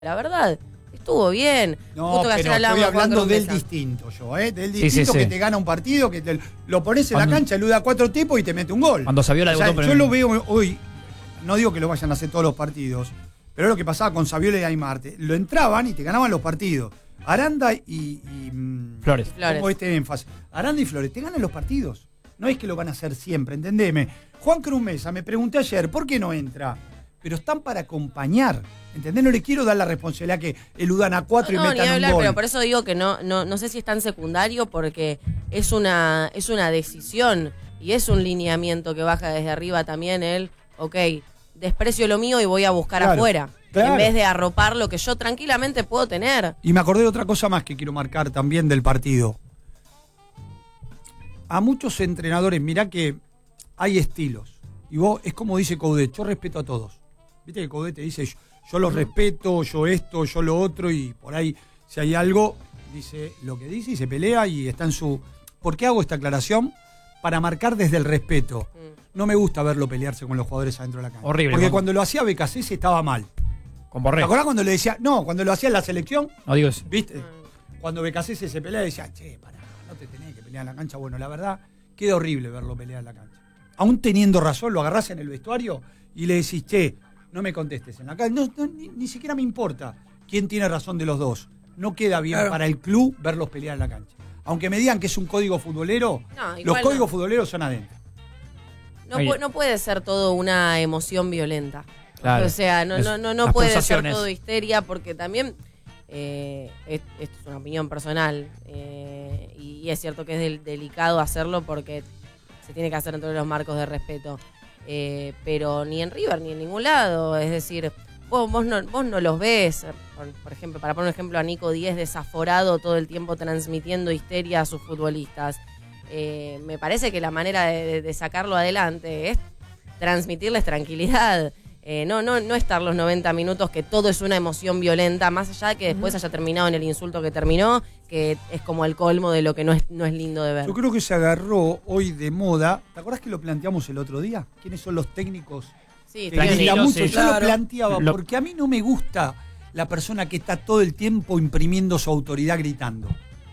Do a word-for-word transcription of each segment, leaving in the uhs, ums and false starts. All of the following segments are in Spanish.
La verdad, estuvo bien. No, Justo que pero ayer estoy hablando del Mesa. distinto yo, ¿eh? Del Sí, distinto sí, que sí. te gana un partido, que te lo pones en Cuando- la cancha, eluda a cuatro tipos y te mete un gol. Cuando Saviola O sea, debutó, yo pero- lo veo hoy, no digo que lo vayan a hacer todos los partidos, pero es lo que pasaba con Saviola y Aymar. Te- Lo entraban y te ganaban los partidos. Aranda y... y mm, Flores. Flores. Pongo este énfasis. Aranda y Flores, te ganan los partidos. No es que lo van a hacer siempre, entendeme. Juan Cruz Mesa, me pregunté ayer, ¿por qué no entra? Pero están para acompañar, ¿entendés? No le quiero dar la responsabilidad que eludan a cuatro No, y no, metan ni un hablar, gol. pero por eso digo que no, no, no sé si es tan secundario porque es una, es una decisión y es un lineamiento que baja desde arriba también el, ok, desprecio lo mío y voy a buscar Claro, afuera. claro. En vez de arropar lo que yo tranquilamente puedo tener. Y me acordé de otra cosa más que quiero marcar también del partido. A muchos entrenadores, mirá que hay estilos. Y vos, es como dice Coudet, yo respeto a todos. Viste que Coudet te dice, yo, yo los respeto, yo esto, yo lo otro, y por ahí, si hay algo, dice lo que dice y se pelea y está en su... ¿Por qué hago esta aclaración? Para marcar desde el respeto. No me gusta verlo pelearse con los jugadores adentro de la cancha. Horrible, Porque ¿no? cuando lo hacía Becasese estaba mal. Con ¿Te Borré. acordás cuando le decía, no, cuando lo hacía en la selección? No digo eso. ¿Viste? Cuando Becasese se pelea, decía, che, pará, no te tenés que pelear en la cancha. Bueno, la verdad, queda horrible verlo pelear en la cancha. Aún teniendo razón, lo agarrás en el vestuario y le decís, che, no me contestes en la cancha. No, no, ni, ni siquiera me importa quién tiene razón de los dos. No queda bien Claro. para el club verlos pelear en la cancha. Aunque me digan que es un código futbolero, No, los igual códigos no. futboleros son adentro. No, Oye. pu- no puede ser todo una emoción violenta. Claro. O sea, no, Es- no, no, no las puede ser pulsaciones. todo histeria porque también, eh, es- esto es una opinión personal, eh, y, y es cierto que es del- delicado hacerlo porque se tiene que hacer dentro de los marcos de respeto. Eh, pero ni en River ni en ningún lado, es decir, vos, vos, no, vos no los ves, por, por ejemplo, para poner un ejemplo a Nico Díez desaforado todo el tiempo transmitiendo histeria a sus futbolistas. Eh, me parece que la manera de, de- de sacarlo adelante es transmitirles tranquilidad. Eh, no, no, no estar los noventa minutos que todo es una emoción violenta, más allá de que después haya terminado en el insulto que terminó, que es como el colmo de lo que no es, no es lindo de ver. Yo creo que se agarró hoy de moda. ¿Te acordás que lo planteamos el otro día? ¿Quiénes son los técnicos? Sí, Que Tranquilo, grita mucho. sí. Yo Claro. lo planteaba Lo- porque a mí no me gusta la persona que está todo el tiempo imprimiendo su autoridad gritando.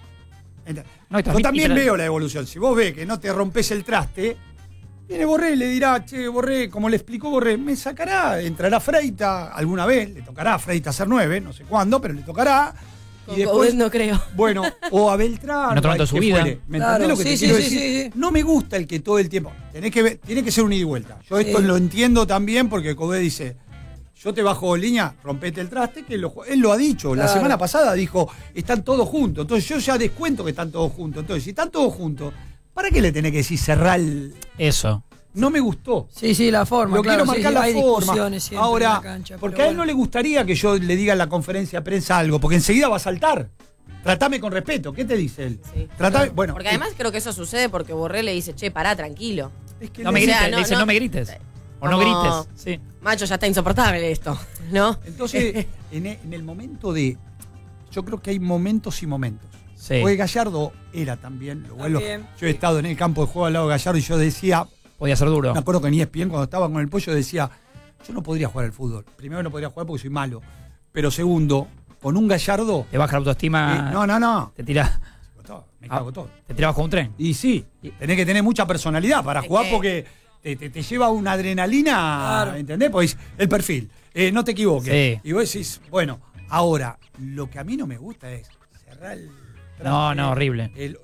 Ent- No, y Yo transmite- también y tra- veo la evolución. Si vos ves que no te rompes el traste, viene Borré y le dirá, che, Borré, como le explicó Borré, me sacará, entrará Freita alguna vez, le tocará a Freita hacer nueve, no sé cuándo, pero le tocará. Con Y después, Coudet no creo. bueno, o a Beltrán, En otro o al momento de su que vida. fuere. ¿Me Claro, entendés lo que sí, te sí, quiero sí, decir? sí, sí. No me gusta el que todo el tiempo. Tenés que ver- tiene que ser un ida y vuelta. Yo esto Sí. lo entiendo también porque Coudet dice, yo te bajo línea, rompete el traste, que lo- él lo ha dicho. La Claro. semana pasada dijo, están todos juntos. Entonces yo ya descuento que están todos juntos. Entonces, si están todos juntos, ¿para qué le tenés que decir cerrar el... Eso. No me gustó. Sí, sí, la forma. Lo claro, quiero sí, marcar sí, la hay forma. discusiones siempre Ahora, en la cancha, porque pero a él bueno. no le gustaría que yo le diga en la conferencia de prensa algo, porque enseguida va a saltar. Tratame con respeto. ¿Qué te dice él? Sí. Tratame, bueno, Porque además creo que eso sucede porque Borré le dice, che, pará, tranquilo. es que No le- me O sea, grites. no, Le dice, no. no me grites. O no Como- grites. Sí. Macho, ya está insoportable esto, ¿no? Entonces, en, e- en el momento de... Yo creo que hay momentos y momentos. Sí. Porque Gallardo era también, lo vuelvo- También. yo he estado en el campo de juego al lado de Gallardo y yo decía, Podía ser duro. me acuerdo que en E S P N cuando estaba con el pollo decía, yo no podría jugar al fútbol. Primero no podría jugar porque soy malo. Pero segundo, con un Gallardo... Te baja la autoestima. eh, no, no, no. Te tira, Me cago todo. te tira bajo un tren. Y sí, tenés que tener mucha personalidad para Es jugar que- porque te, te- te lleva una adrenalina, Claro. ¿entendés? Pues el perfil, eh, no te equivoques. Sí. Y vos decís, bueno, ahora, lo que a mí no me gusta es cerrar el... No, no, horrible. el-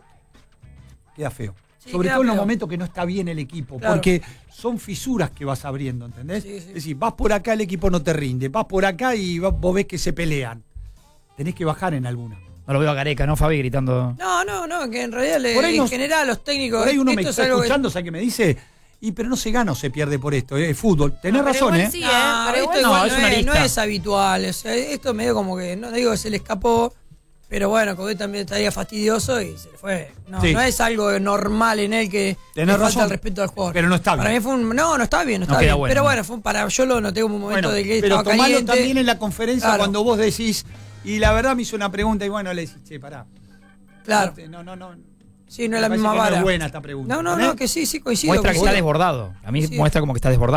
queda feo. Sí, Sobre queda todo en los feo. momentos que no está bien el equipo, Claro. porque son fisuras que vas abriendo, ¿entendés? Sí, sí. Es decir, vas por acá, el equipo no te rinde, vas por acá y va- vos ves que se pelean. Tenés que bajar en alguna. No lo veo a Gareca, ¿no, Fabi? Gritando. No, no, no, que en realidad le- Por ahí en nos- general los técnicos. Por ahí uno me esto es está algo que- escuchando, ¿sabes qué me dice? Y pero no se gana o se pierde por esto, ¿eh? Es fútbol. Tenés No, pero razón, igual ¿eh? sí, No, ¿eh? Pero esto igual igual no, no, es una es, no lista. es habitual. O sea, esto medio como que, no digo que se le escapó, pero bueno, Coudet también estaría fastidioso y se le fue. No, Sí. no es algo normal en él que Tenés le falta razón, el respeto al jugador. pero no está Para bien. mí fue un. No, no está bien, no No está queda bien. bueno, pero no. bueno, fue un para, yo lo noté como un momento Bueno, de que pero estaba tomalo caliente. también en la conferencia Claro. cuando vos decís, y la verdad me hizo una pregunta y bueno, le decís, che, pará. Claro. No, te- no, no, no. Sí, no Me es la parece misma que no vara. es buena esta pregunta. No, no, ¿entendés? no, que sí, sí, coincido. Muestra que está coincido. desbordado. A mí Sí. muestra como que está desbordado.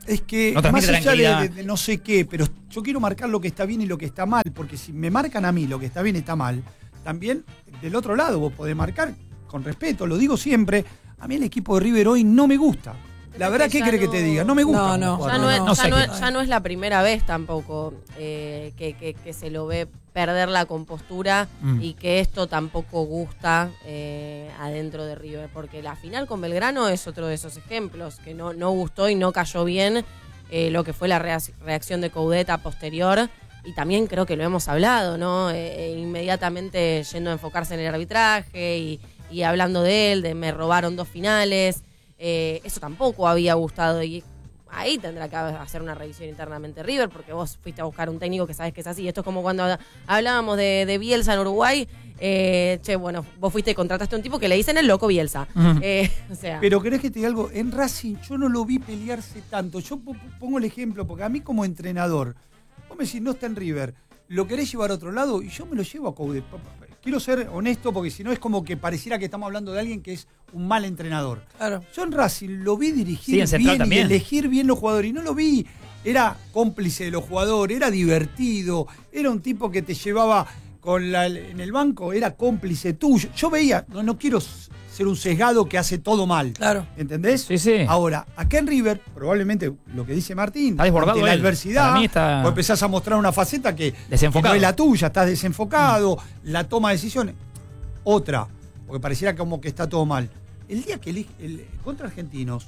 Es que No más transmite allá de, tranquilidad. de- de no sé qué, pero yo quiero marcar lo que está bien y lo que está mal, porque si me marcan a mí lo que está bien y está mal, también del otro lado vos podés marcar con respeto, lo digo siempre, a mí el equipo de River hoy no me gusta. La Es verdad, que ¿qué ya querés no- que te diga? No me gusta. No, cómo no. juega. Ya no, es, no ya sé no qué- es- ya no es la primera vez tampoco eh, que, que- que se lo ve perder la compostura Mm. y que esto tampoco gusta eh, adentro de River, porque la final con Belgrano es otro de esos ejemplos, que no, no gustó y no cayó bien eh, lo que fue la reac- reacción de Coudet a posterior, y también creo que lo hemos hablado, ¿no? Eh, inmediatamente yendo a enfocarse en el arbitraje y, y hablando de él, de me robaron dos finales. Eh, eso tampoco había gustado y ahí tendrá que hacer una revisión internamente River, porque vos fuiste a buscar un técnico que sabes que es así. Esto es como cuando hablábamos de, de Bielsa en Uruguay. Eh, che, bueno, vos fuiste y contrataste a un tipo que le dicen el loco Bielsa. Ujú. Eh, o sea, Pero querés que te diga algo, en Racing yo no lo vi pelearse tanto. Yo po- pongo el ejemplo, porque a mí como entrenador, vos me decís, no está en River, lo querés llevar a otro lado y yo me lo llevo a Coudet. Quiero ser honesto, porque si no es como que pareciera que estamos hablando de alguien que es un mal entrenador. Claro. Yo en Racing lo vi dirigir Sí, en Central bien y también. elegir bien los jugadores. Y no lo vi, era cómplice de los jugadores, era divertido, era un tipo que te llevaba con la, en el banco, era cómplice tuyo. Yo veía, no, no quiero ser un sesgado que hace todo mal. Claro. ¿Entendés? Sí, sí. Ahora, acá en River, probablemente lo que dice Martín, Está desbordado ante la él. adversidad, Para mí está- vos empezás a mostrar una faceta que, que Desenfocado. no es la tuya, estás desenfocado, la toma de decisiones. Otra, porque pareciera como que está todo mal. El día que elige el, contra Argentinos,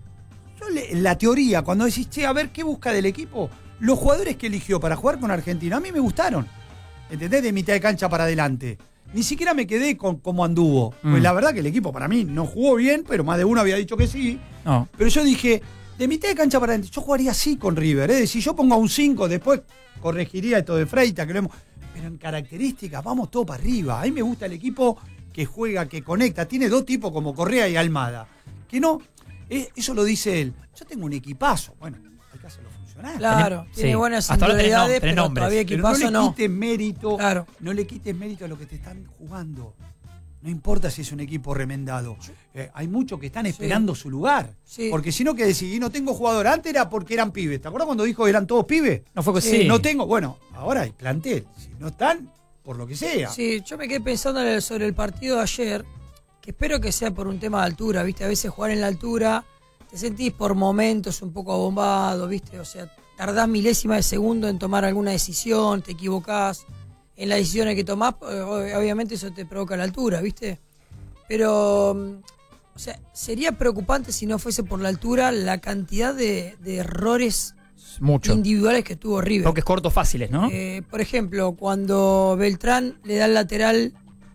yo le- la teoría, cuando decís, che, a ver, ¿qué busca del equipo? Los jugadores que eligió para jugar con Argentina, a mí me gustaron. ¿Entendés? De mitad de cancha para adelante. Ni siquiera me quedé con cómo anduvo. Mm. Pues la verdad que el equipo para mí no jugó bien, pero más de uno había dicho que sí. No. Pero yo dije, de mitad de cancha para adelante, yo jugaría así con River. Es decir, yo pongo a un cinco, después corregiría esto de Freita, que lo hemos. Pero en características, vamos todo para arriba. A mí me gusta el equipo que juega, que conecta. Tiene dos tipos como Correa y Almada. Que no, eh, eso lo dice él. Yo tengo un equipazo. Bueno, hay que hacerlo funcionar. Claro, Tenés- tiene sí. buenas Hasta ahora tenés individualidades, nom- tenés pero nombres. todavía Pero no equipazo le no. quites mérito, Claro. no le quites mérito a lo que te están jugando. No importa si es un equipo remendado. Eh, hay muchos que están esperando su lugar. Sí. Porque si no, que decís, no tengo jugador. Antes era porque eran pibes. ¿Te acuerdas cuando dijo que eran todos pibes? No fue que Sí, sí. No tengo. Bueno, ahora hay plantel. Si no están, por lo que sea. Sí, yo me quedé pensando en el- sobre el partido de ayer, que espero que sea por un tema de altura, ¿viste? A veces jugar en la altura, te sentís por momentos un poco abombado, ¿viste? O sea, tardás milésimas de segundo en tomar alguna decisión, te equivocás en las decisiones que tomás, eh, obviamente eso te provoca la altura, ¿viste? Pero, mm, o sea, sería preocupante si no fuese por la altura la cantidad de, de errores Mucho. individuales que tuvo River. Toques cortos fáciles, ¿no? Eh, por ejemplo, cuando Beltrán le da el lateral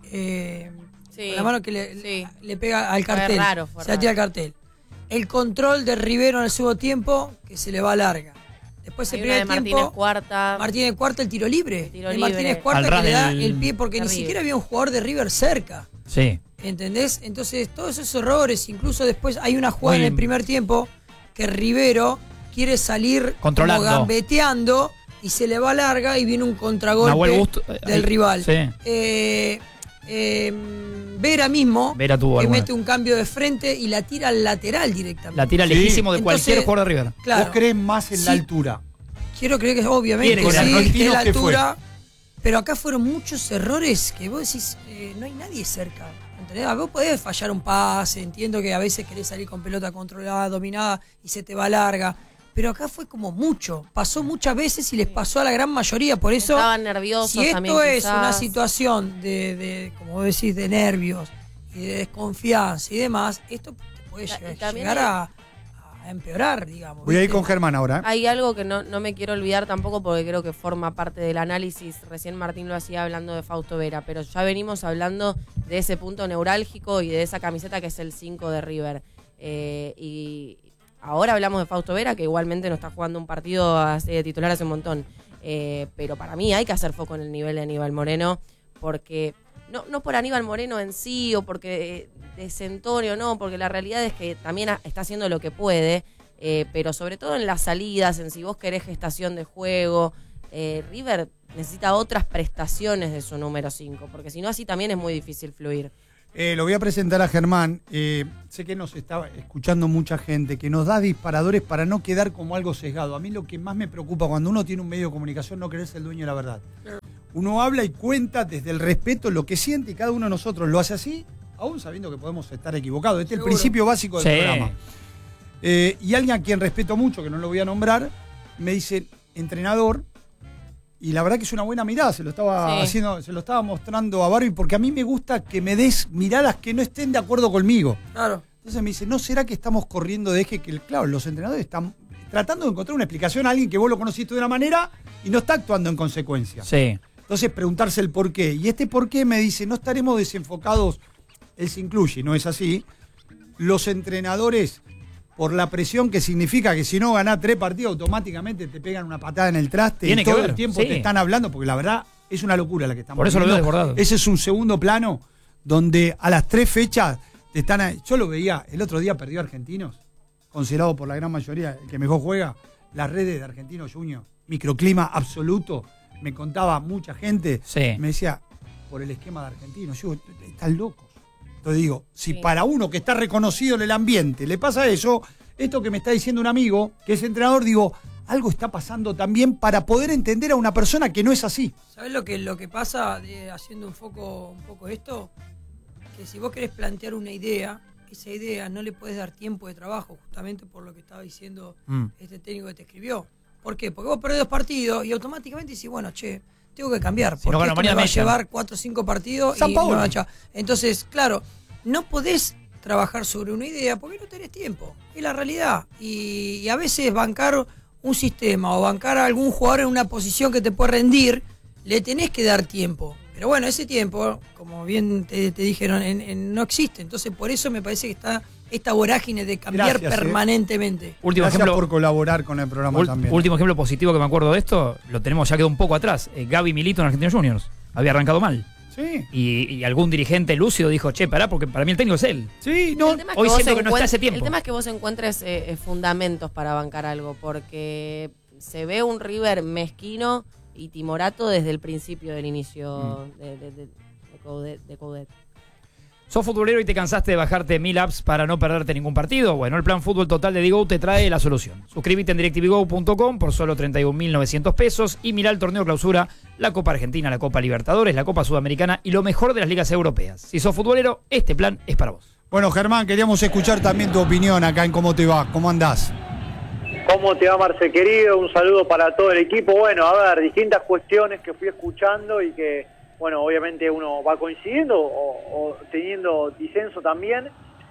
eh, Sí, con la mano que le, sí. le pega al Fue cartel, raro, fue se la tira al raro. cartel. El control de Rivero en el segundo tiempo, que se le va larga. Después Hay el una de primer Martínez tiempo, Cuarta. Martínez Cuarta el tiro libre. El tiro de libre. Martínez Cuarta Al que ras le da del- el pie porque Terrible. ni siquiera había un jugador de River cerca. Sí. ¿Entendés? Entonces, todos esos errores, incluso después hay una jugada Muy- en el primer tiempo que Rivero quiere salir Controlando. como gambeteando y se le va larga y viene un contragolpe Nahuel Busto, eh, del ahí- rival. Sí. Eh, eh, Vera mismo Vera tuvo que alguna. mete un cambio de frente y la tira al lateral directamente. La tira Sí. lejísimo de Entonces, cualquier jugador de River. Claro. Vos crees más en Sí. la altura. Quiero creer que obviamente Quiere creer. sí, Con que es la Argentinos, ¿qué fue? altura. Pero acá fueron muchos errores que vos decís, eh, no hay nadie cerca. ¿Entendés? A vos podés fallar un pase, entiendo que a veces querés salir con pelota controlada, dominada y se te va larga. Pero acá fue como mucho. Pasó muchas veces y les pasó a la gran mayoría. Por eso, Estaban nerviosos si esto también, es quizás. una situación de, de, como vos decís, de nervios y de desconfianza y demás, esto te puede Ta- llegar, y también llegar hay- a, a empeorar, digamos. Voy a ir ¿viste? con Germán ahora. ¿eh? Hay algo que no, no me quiero olvidar tampoco porque creo que forma parte del análisis. Recién Martín lo hacía hablando de Fausto Vera, pero ya venimos hablando de ese punto neurálgico y de esa camiseta que es el cinco de River. Eh, y ahora hablamos de Fausto Vera, que igualmente no está jugando un partido así de titular hace un montón. Eh, pero para mí hay que hacer foco en el nivel de Aníbal Moreno, porque no, no por Aníbal Moreno en sí o porque eh, desentone o no, porque la realidad es que también ha- está haciendo lo que puede, eh, pero sobre todo en las salidas, en si vos querés gestación de juego, eh, River necesita otras prestaciones de su número cinco, porque si no así también es muy difícil fluir. Eh, lo voy a presentar a Germán. Eh, sé que nos está escuchando mucha gente, que nos da disparadores para no quedar como algo sesgado. A mí lo que más me preocupa cuando uno tiene un medio de comunicación no quererse el dueño de la verdad. Uno habla y cuenta desde el respeto lo que siente y cada uno de nosotros lo hace así, aún sabiendo que podemos estar equivocados. Este es el Seguro. principio básico del Sí. programa. Eh, y alguien a quien respeto mucho, que no lo voy a nombrar, me dice, entrenador, y la verdad que es una buena mirada, se lo estaba Sí. haciendo, se lo estaba mostrando a Barbie, porque a mí me gusta que me des miradas que no estén de acuerdo conmigo. Claro. Entonces me dice, ¿no será que estamos corriendo de eje? Que, claro, los entrenadores están tratando de encontrar una explicación a alguien que vos lo conociste de una manera y no está actuando en consecuencia. Sí. Entonces preguntarse el por qué. Y este por qué me dice, no estaremos desenfocados, él se incluye, no es así, los entrenadores, por la presión que significa que si no ganás tres partidos automáticamente te pegan una patada en el traste Tiene y que todo ver, el tiempo sí. te están hablando, porque la verdad es una locura la que estamos Por eso lo veo viviendo. desbordado. Ese es un segundo plano donde a las tres fechas te están... a- Yo lo veía, el otro día perdió Argentinos, considerado por la gran mayoría el que mejor juega, las redes de Argentinos Juniors, microclima absoluto, me contaba mucha gente, Sí. me decía, por el esquema de Argentinos, yo, están locos. Entonces digo, si Sí. para uno que está reconocido en el ambiente le pasa eso, esto que me está diciendo un amigo, que es entrenador, digo, algo está pasando también para poder entender a una persona que no es así. ¿Sabés lo que, lo que pasa de- haciendo un foco, un poco esto? Que si vos querés plantear una idea, esa idea no le puedes dar tiempo de trabajo, justamente por lo que estaba diciendo Mm. este técnico que te escribió. ¿Por qué? Porque vos perdés dos partidos y automáticamente decís, bueno, che, tengo que cambiar. Si Porque no gano esto me mañana va a me echan. llevar cuatro o cinco partidos San y no Paolo. va a echar. Entonces, claro, no podés trabajar sobre una idea porque no tenés tiempo. Es la realidad. Y, y a veces bancar un sistema o bancar a algún jugador en una posición que te puede rendir, le tenés que dar tiempo. Pero bueno, ese tiempo, como bien te, te dijeron, en- en- no existe. Entonces, por eso me parece que está esta vorágine de cambiar Gracias, eh. permanentemente. Último Gracias ejemplo. por colaborar con el programa Ul- también. Último ejemplo positivo que me acuerdo de esto, lo tenemos ya quedó un poco atrás. Eh, Gaby Milito en Argentinos Juniors. Había arrancado mal. Sí, Y, y algún dirigente lúcido dijo, che, pará, porque para mí el técnico es él. sí, no. El tema es hoy vos siento que no está encuent- ese tiempo. El tema es que vos encuentres eh, eh, fundamentos para bancar algo, porque se ve un River mezquino y timorato desde el principio del inicio Mm. de, de, de, de Coudet- de Coudet. ¿Sos futbolero y te cansaste de bajarte mil apps para no perderte ningún partido? Bueno, el plan Fútbol Total de Digo te trae la solución. Suscríbete en directivigo punto com por solo treinta y un mil novecientos pesos y mirá el torneo clausura, la Copa Argentina, la Copa Libertadores, la Copa Sudamericana y lo mejor de las ligas europeas. Si sos futbolero, este plan es para vos. Bueno, Germán, queríamos escuchar también tu opinión acá en cómo te va, cómo andás. ¿Cómo te va, Marce, querido? Un saludo para todo el equipo. Bueno, a ver, distintas cuestiones que fui escuchando y que, bueno, obviamente uno va coincidiendo o, o teniendo disenso también.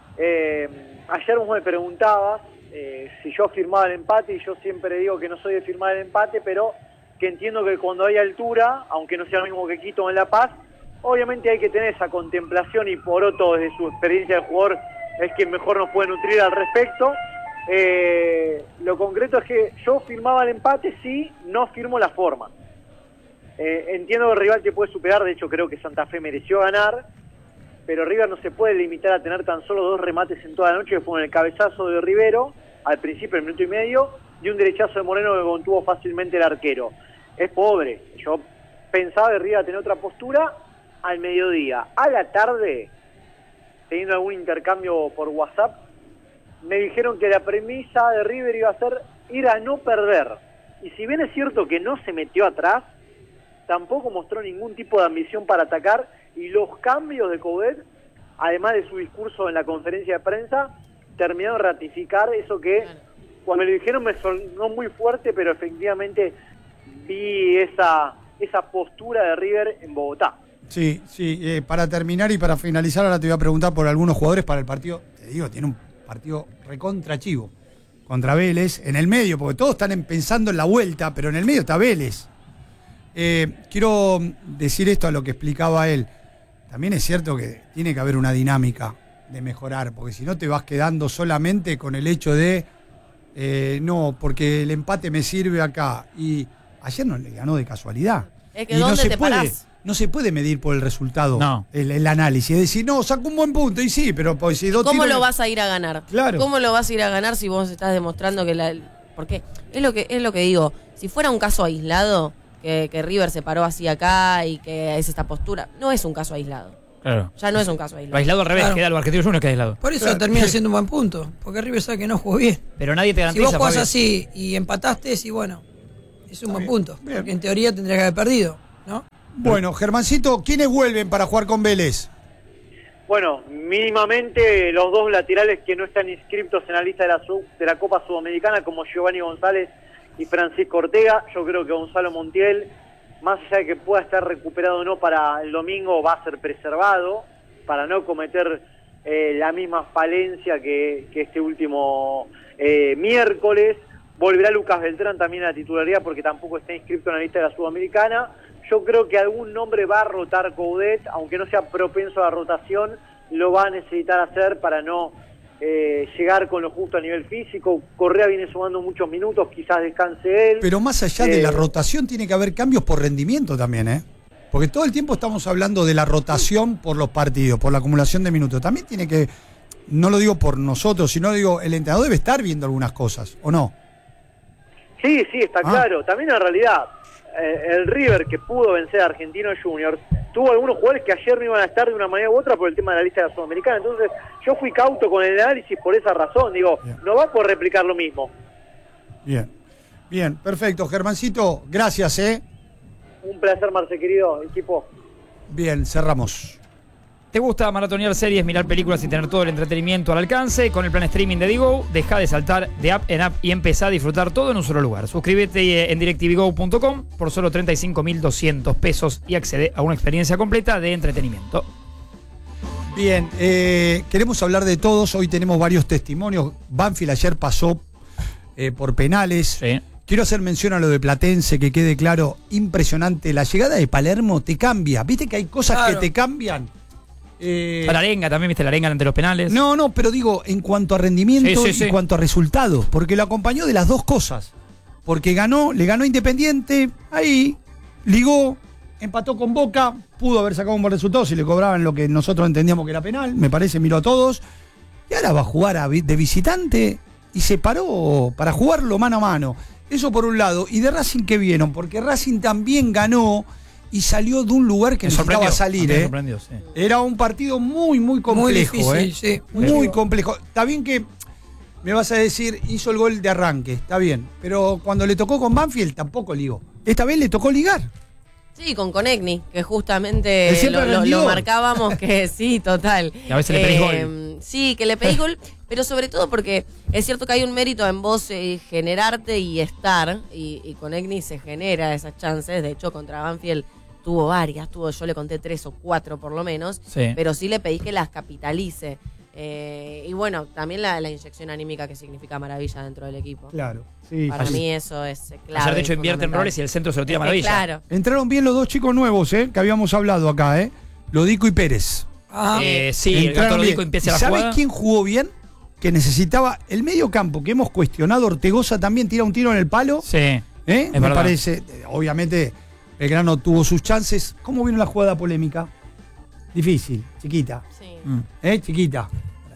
Eh, ayer vos me preguntabas eh, si yo firmaba el empate, y yo siempre digo que no soy de firmar el empate, pero que entiendo que cuando hay altura, aunque no sea lo mismo que Quito en La Paz, obviamente hay que tener esa contemplación, y Poroto, desde su experiencia de jugador, es quien mejor nos puede nutrir al respecto. Eh, lo concreto es que yo firmaba el empate, sí, no firmo la forma. Eh, entiendo que el rival te puede superar, de hecho creo que Santa Fe mereció ganar, pero River no se puede limitar a tener tan solo dos remates en toda la noche, que fueron el cabezazo de Rivero al principio, el minuto y medio, y un derechazo de Moreno que contuvo fácilmente el arquero. Es pobre. Yo pensaba que River iba a tener otra postura al mediodía. A la tarde, teniendo algún intercambio por WhatsApp, me dijeron que la premisa de River iba a ser ir a no perder. Y si bien es cierto que no se metió atrás, tampoco mostró ningún tipo de ambición para atacar, y los cambios de Coudet, además de su discurso en la conferencia de prensa, terminaron de ratificar eso que cuando me lo dijeron me sonó muy fuerte, pero efectivamente vi esa, esa postura de River en Bogotá. Sí, sí, eh, para terminar y para finalizar, ahora te voy a preguntar por algunos jugadores para el partido. Te digo, tiene un partido recontra chivo contra Vélez, en el medio, porque todos están en- pensando en la vuelta, pero en el medio está Vélez. Eh, quiero decir esto a lo que explicaba él. También es cierto que tiene que haber una dinámica de mejorar, porque si no te vas quedando solamente con el hecho de eh, no, porque el empate me sirve acá. Y ayer no le ganó de casualidad. Es que Y no ¿dónde se te puede, parás? no se puede medir por el resultado, No. el, el análisis. Es decir, no, sacó un buen punto, y sí, pero pues, si dos ¿Cómo tiros- lo vas a ir a ganar? Claro. ¿Cómo lo vas a ir a ganar si vos estás demostrando que la... Porque es lo que es lo que digo, si fuera un caso aislado, que, que River se paró así acá y que es esta postura, no es un caso aislado. Claro. Ya no es un caso aislado. Lo aislado al revés, Claro. queda lo Argentinos Juniors que aislado. Por eso Claro. termina siendo un buen punto. Porque River sabe que no jugó bien. Pero nadie te Si garantiza. vos jugás Fabián. así y empataste, sí, bueno, es un buen bien, punto. bien. Porque en teoría tendría que haber perdido, ¿no? Bueno, Germancito, ¿quiénes vuelven para jugar con Vélez? Bueno, mínimamente los dos laterales que no están inscriptos en la lista de la, sub- de la Copa Sudamericana, como Giovanni González y Francisco Ortega. Yo creo que Gonzalo Montiel, más allá de que pueda estar recuperado o no para el domingo, va a ser preservado para no cometer eh, la misma falencia que, que este último eh, miércoles. Volverá Lucas Beltrán también a la titularidad porque tampoco está inscrito en la lista de la Sudamericana. Yo creo que algún nombre va a rotar Coudet, aunque no sea propenso a la rotación, lo va a necesitar hacer para no eh, llegar con lo justo a nivel físico. Correa viene sumando muchos minutos, quizás descanse él. Pero más allá de Eh, la rotación, tiene que haber cambios por rendimiento también, ¿eh? Porque todo el tiempo estamos hablando de la rotación por los partidos, por la acumulación de minutos. También tiene que, no lo digo por nosotros, sino digo, el entrenador debe estar viendo algunas cosas, ¿o no? Sí, sí, está Ah. claro. También en realidad, eh, el River que pudo vencer a Argentino Juniors, tuvo algunos jugadores que ayer no iban a estar de una manera u otra por el tema de la lista de la Sudamericana. Entonces, yo fui cauto con el análisis por esa razón. Digo, Bien. no va por replicar lo mismo. Bien, bien, perfecto. Germancito, gracias, ¿eh? Un placer, Marce, querido equipo. Bien, cerramos. ¿Te gusta maratonear series, mirar películas y tener todo el entretenimiento al alcance? Con el plan streaming de Digo, deja de saltar de app en app y empezá a disfrutar todo en un solo lugar. Suscríbete en directivigo punto com por solo treinta y cinco mil doscientos pesos y accede a una experiencia completa de entretenimiento. Bien, eh, queremos hablar de todos. Hoy tenemos varios testimonios. Banfield ayer pasó eh, por penales. Sí. Quiero hacer mención a lo de Platense, que quede claro, impresionante. La llegada de Palermo te cambia. Viste que hay cosas Claro. que te cambian. Eh, La arenga también, viste la arenga ante los penales. no, no, pero digo, en cuanto a rendimiento Sí, y sí, sí. en cuanto a resultados, porque lo acompañó de las dos cosas. Porque ganó, le ganó Independiente, ahí, ligó, empató con Boca, pudo haber sacado un buen resultado si le cobraban lo que nosotros entendíamos que era penal, me parece, miró a todos. Y ahora va a jugar a vi- de visitante y se paró para jugarlo mano a mano. Eso por un lado. Y de Racing, ¿qué vieron? Porque Racing también ganó y salió de un lugar que Me necesitaba sorprendió. salir, Me ¿eh? sorprendió, sí. Era un partido muy, muy complejo, difícil, ¿eh? sí, muy muy complejo. Está bien que me vas a decir, hizo el gol de arranque, está bien. Pero cuando le tocó con Banfield tampoco ligó. Esta vez le tocó ligar. Sí, con Conegni, que justamente Él siempre lo, lo- rendió. lo marcábamos que sí, total. Y a veces le pedís gol. Sí, que le pedís gol, pero sobre todo porque es cierto que hay un mérito en vos eh, generarte y estar, y, y Conegni se genera esas chances. De hecho, contra Banfield tuvo varias, tuvo, yo le conté tres o cuatro por lo menos, Sí. pero sí le pedís que las capitalice. Eh, y bueno, también la, la inyección anímica que significa Maravilla dentro del equipo. Claro, sí. Para sí. mí eso es eh, clave. Ayer de hecho y invierten fundamental. roles y el centro se lo tira Es que Maravilla. Claro. Entraron bien los dos chicos nuevos, ¿eh? Que habíamos hablado acá, ¿eh? Lodico y Pérez. Ah, Eh, sí, el Entraron gato Lodico bien. empieza ¿Y la ¿Sabes jugada. quién jugó bien? Que necesitaba el medio campo que hemos cuestionado. Ortegoza también tira un tiro en el palo. Sí. ¿Eh? Es Me verdad. parece, eh, obviamente, Belgrano tuvo sus chances. ¿Cómo vino la jugada polémica? Difícil, chiquita. Sí. Mm. ¿Eh? Chiquita.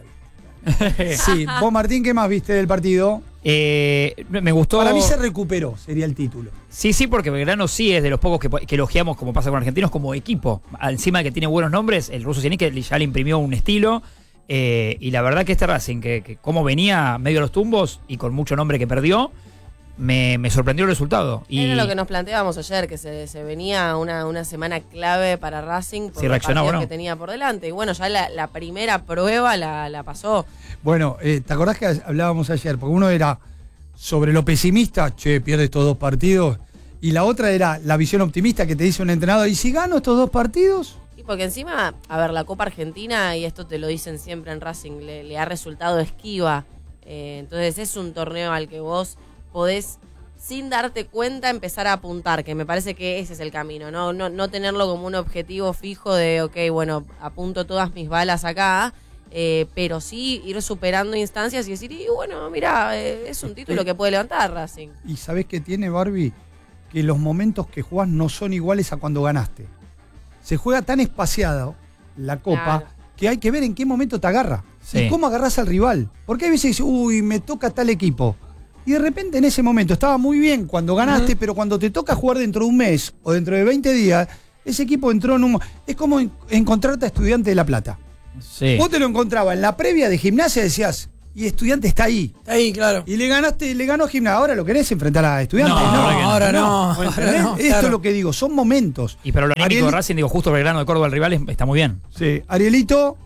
Sí. Vos, Martín, ¿qué más viste del partido? Eh, me gustó. Para mí se recuperó, sería el título. Sí, sí, porque Belgrano sí es de los pocos que, que elogiamos, como pasa con argentinos, como equipo. Encima de que tiene buenos nombres, el ruso Sianik que ya le imprimió un estilo. eh, y la verdad que este Racing, que, que como venía medio a los tumbos y con mucho nombre que perdió, me, me sorprendió el resultado. Y Era lo que nos planteábamos ayer, que se, se venía una, una semana clave para Racing por Sí, los reaccionó, partidos ¿no? que tenía por delante. Y bueno, ya la, la primera prueba la, la pasó. Bueno, eh, ¿te acordás que hablábamos ayer? Porque uno era sobre lo pesimista, che, pierde estos dos partidos. Y la otra era la visión optimista que te dice un entrenador, ¿y si gano estos dos partidos? Y porque encima, a ver, la Copa Argentina, y esto te lo dicen siempre en Racing, le, le ha resultado esquiva. Eh, entonces es un torneo al que vos podés, sin darte cuenta, empezar a apuntar, que me parece que ese es el camino, ¿no? No, no tenerlo como un objetivo fijo de, ok, bueno, apunto todas mis balas acá, eh, pero sí ir superando instancias y decir, y bueno, mira, eh, es un título que puede levantar Racing. ¿Y sabés qué tiene, Barbie? Que los momentos que jugás no son iguales a cuando ganaste. Se juega tan espaciado la Copa Claro. que hay que ver en qué momento te agarra. Sí. Y cómo agarrás al rival. Porque hay veces que dices, uy, me toca tal equipo. Y de repente en ese momento estaba muy bien cuando ganaste, Ujú. pero cuando te toca jugar dentro de un mes o dentro de veinte días, Ese equipo entró en un... Es como en- encontrarte a Estudiante de La Plata. Sí. Vos te lo encontrabas en la previa de Gimnasia y decías, y Estudiante está ahí. Está ahí, claro. Y le ganaste, le ganó Gimnasia. Ahora lo querés enfrentar a Estudiantes. No, No, ahora que no. ahora no, ¿Me ahora entendés? no, Esto claro. es lo que digo, son momentos. Y pero lo anímico Ariel- de Racing, digo, justo Belgrano de Córdoba, el rival, es- está muy bien. Sí, Arielito,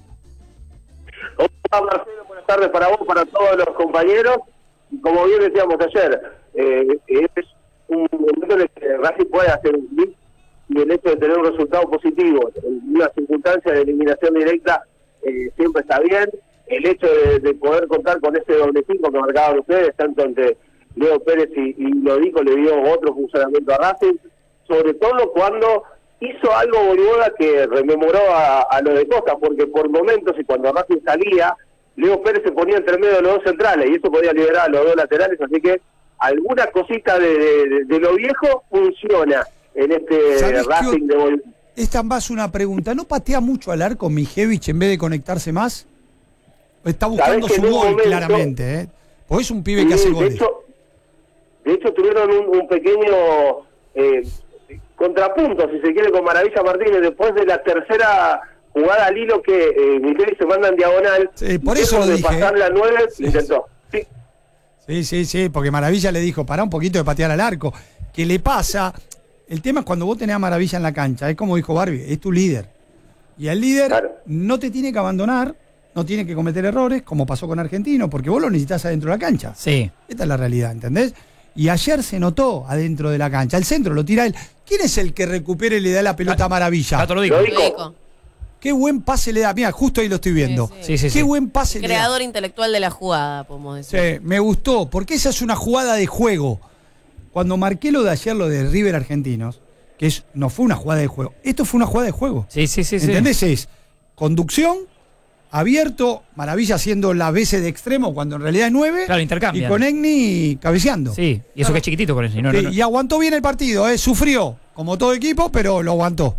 Hola Marcelo, buenas tardes para vos, para todos los compañeros. Y como bien decíamos ayer, eh, es un momento en el que Racing puede hacer un clic y el hecho de tener un resultado positivo en una circunstancia de eliminación directa eh, siempre está bien. El hecho de, de poder contar con ese doble cinco que marcaban ustedes, tanto entre Leo Pérez y, y Lodico, le dio otro funcionamiento a Racing, sobre todo cuando hizo algo Boriboda que rememoró a, a lo de Costa, porque por momentos y cuando Racing salía, Leo Pérez se ponía entre medio de los dos centrales y eso podía liberar a los dos laterales, así que alguna cosita de, de, de lo viejo funciona en este ¿sabés Racing qué? de Bol- esta más una pregunta. ¿No patea mucho al arco Mijevich en vez de conectarse más? Está buscando que su en un gol, momento- claramente. ¿eh? Porque es un pibe que Sí, hace de goles. hecho, de hecho tuvieron un, un pequeño eh, contrapunto, si se quiere, con Maravilla Martínez, después de la tercera jugada al hilo que eh, Micheli se manda en diagonal. Sí, por y eso lejos lo de dije, pasar ¿eh? la nueve, Sí, intentó. Sí. Sí, sí, sí, porque Maravilla le dijo, pará un poquito de patear al arco. ¿Qué le pasa? El tema es cuando vos tenés a Maravilla en la cancha, es como dijo Barbie, es tu líder. Y el líder Claro. no te tiene que abandonar, no tiene que cometer errores, como pasó con Argentino, porque vos lo necesitas adentro de la cancha. Sí. Esta es la realidad, ¿entendés? Y ayer se notó adentro de la cancha. El centro lo tira él. ¿Quién es el que recupera y le da la pelota a Maravilla? Tato lo dijo. Lo dijo. Lodico. Qué buen pase le da. Mira, justo ahí lo estoy viendo. Sí, Sí, sí, Qué sí. buen pase le da. Creador intelectual de la jugada, podemos decir. Sí, me gustó, porque esa es una jugada de juego. Cuando marqué lo de ayer, lo de River Argentinos, que es, no fue una jugada de juego, esto fue una jugada de juego. Sí, sí, sí. sí. ¿Entendés? Es conducción, abierto, Maravilla haciendo las veces de extremo cuando en realidad es nueve. Claro, intercambian. Y con Egni cabeceando. Sí, y eso que es chiquitito con eso. No, Sí, no, no. Y aguantó bien el partido, ¿eh? Sufrió, como todo equipo, pero lo aguantó.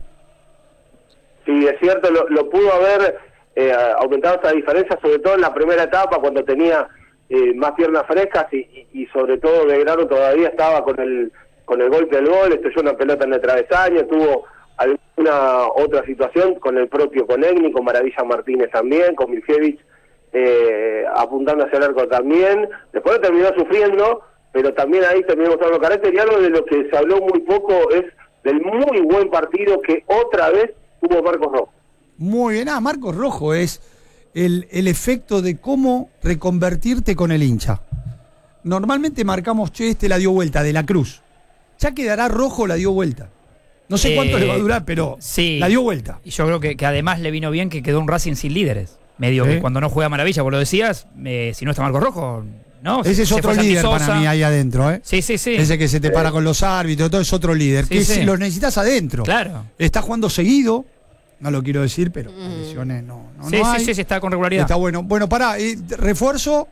Sí, es cierto, lo, lo pudo haber eh, aumentado esa diferencia, sobre todo en la primera etapa, cuando tenía eh, más piernas frescas y, y, y sobre todo Belgrano todavía estaba con el con el golpe del gol, estrelló una pelota en el travesaño, tuvo alguna otra situación con el propio Conegni, con Maravilla Martínez también, con Miljevich eh, apuntando hacia el arco también, después terminó sufriendo, pero también ahí terminó mostrando carácter, y algo de lo que se habló muy poco es del muy buen partido que otra vez tuvo Marcos Rojo. Muy bien. Ah, Marcos Rojo es el, el efecto de cómo reconvertirte con el hincha. Normalmente marcamos, che, este la dio vuelta, de la Cruz. Ya quedará Rojo, la dio vuelta. No sé Eh, cuánto le va a durar, pero sí. la dio vuelta. Y yo creo que, que además le vino bien que quedó un Racing sin líderes. Medio Sí. que cuando no juega Maravilla, vos lo decías, eh, si no está Marcos Rojo, ¿no? Ese es Se otro fue Santi líder Sosa. para mí ahí adentro, ¿eh? Sí, sí, sí. Ese que se te para con los árbitros, todo es otro líder. Sí, que sí. si los necesitas adentro. Claro. Está jugando seguido, no lo quiero decir, pero Mm. lesiones no, no, sí, no sí, hay. sí, sí, está con regularidad. Está bueno. Bueno, pará, eh, refuerzo.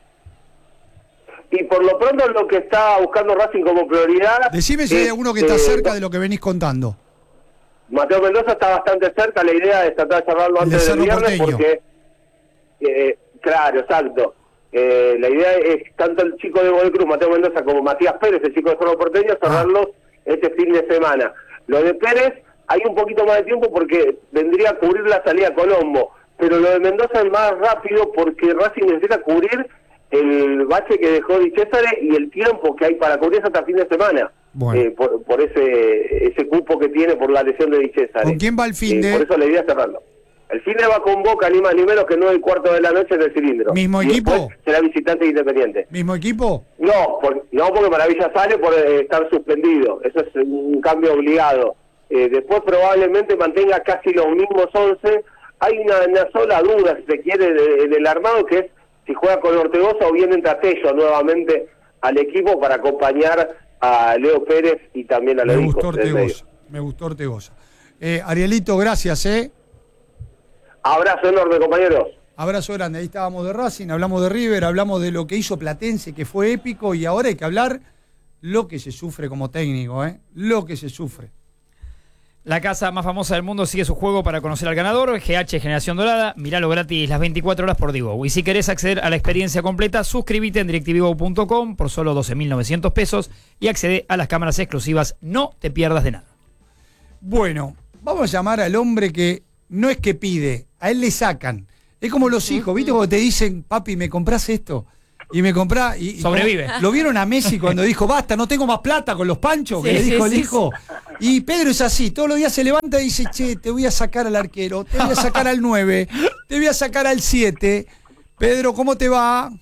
Y por lo pronto lo que está buscando Racing como prioridad... Decime si hay es, alguno que está eh, cerca de lo que venís contando. Mateo Mendoza está bastante cerca, la idea es tratar de cerrarlo El de antes del Cerro viernes Porteño. porque, eh, claro, exacto. Eh, la idea es tanto el chico de Godoy Cruz, Mateo Mendoza, como Matías Pérez, el chico de Cerro Porteño, cerrarlos este fin de semana. Lo de Pérez, hay un poquito más de tiempo porque vendría a cubrir la salida a Colombo, pero lo de Mendoza es más rápido porque Racing necesita cubrir el bache que dejó Di Césare y el tiempo que hay para cubrir eso hasta fin de semana. Bueno. Eh, por, por ese ese cupo que tiene por la lesión de Di Césare. ¿Con quién va el fin Eh, de? Por eso la idea es cerrarlo. El fin de va con Boca, ni más ni menos que nueve y cuarto de la noche en el cilindro. ¿Mismo Y equipo? después será visitante Independiente. ¿Mismo equipo? No, por- no porque Maravilla sale por eh, estar suspendido. Eso es un cambio obligado. Eh, después probablemente mantenga casi los mismos once. Hay una, una sola duda, si se quiere, de- del armado, que es si juega con Ortegoza o bien entra Tello nuevamente al equipo para acompañar a Leo Pérez y también a Me Lodico. gustó del medio. Ortegoza. Me gustó Ortegoza. Eh, Arielito, gracias, ¿eh? Abrazo enorme, compañeros. Abrazo grande. Ahí estábamos de Racing, hablamos de River, hablamos de lo que hizo Platense, que fue épico, y ahora hay que hablar lo que se sufre como técnico, ¿eh? Lo que se sufre. La casa más famosa del mundo sigue su juego para conocer al ganador, G H Generación Dorada. Miralo gratis las veinticuatro horas por Digo. Y si querés acceder a la experiencia completa, suscríbete en directivigo punto com por solo doce mil novecientos pesos y accede a las cámaras exclusivas. No te pierdas de nada. Bueno, vamos a llamar al hombre que no es que pide, a él le sacan. Es como los hijos, ¿viste? Cuando te dicen, papi, ¿me comprás esto? Y me comprás... Y, y Sobrevive. como, ¿lo vieron a Messi cuando dijo, basta, no tengo más plata con los panchos? Que Sí, le dijo sí, el sí, hijo. Y Pedro es así, todos los días se levanta y dice, che, te voy a sacar al arquero, te voy a sacar al nueve, te voy a sacar al siete. Pedro, ¿cómo te va?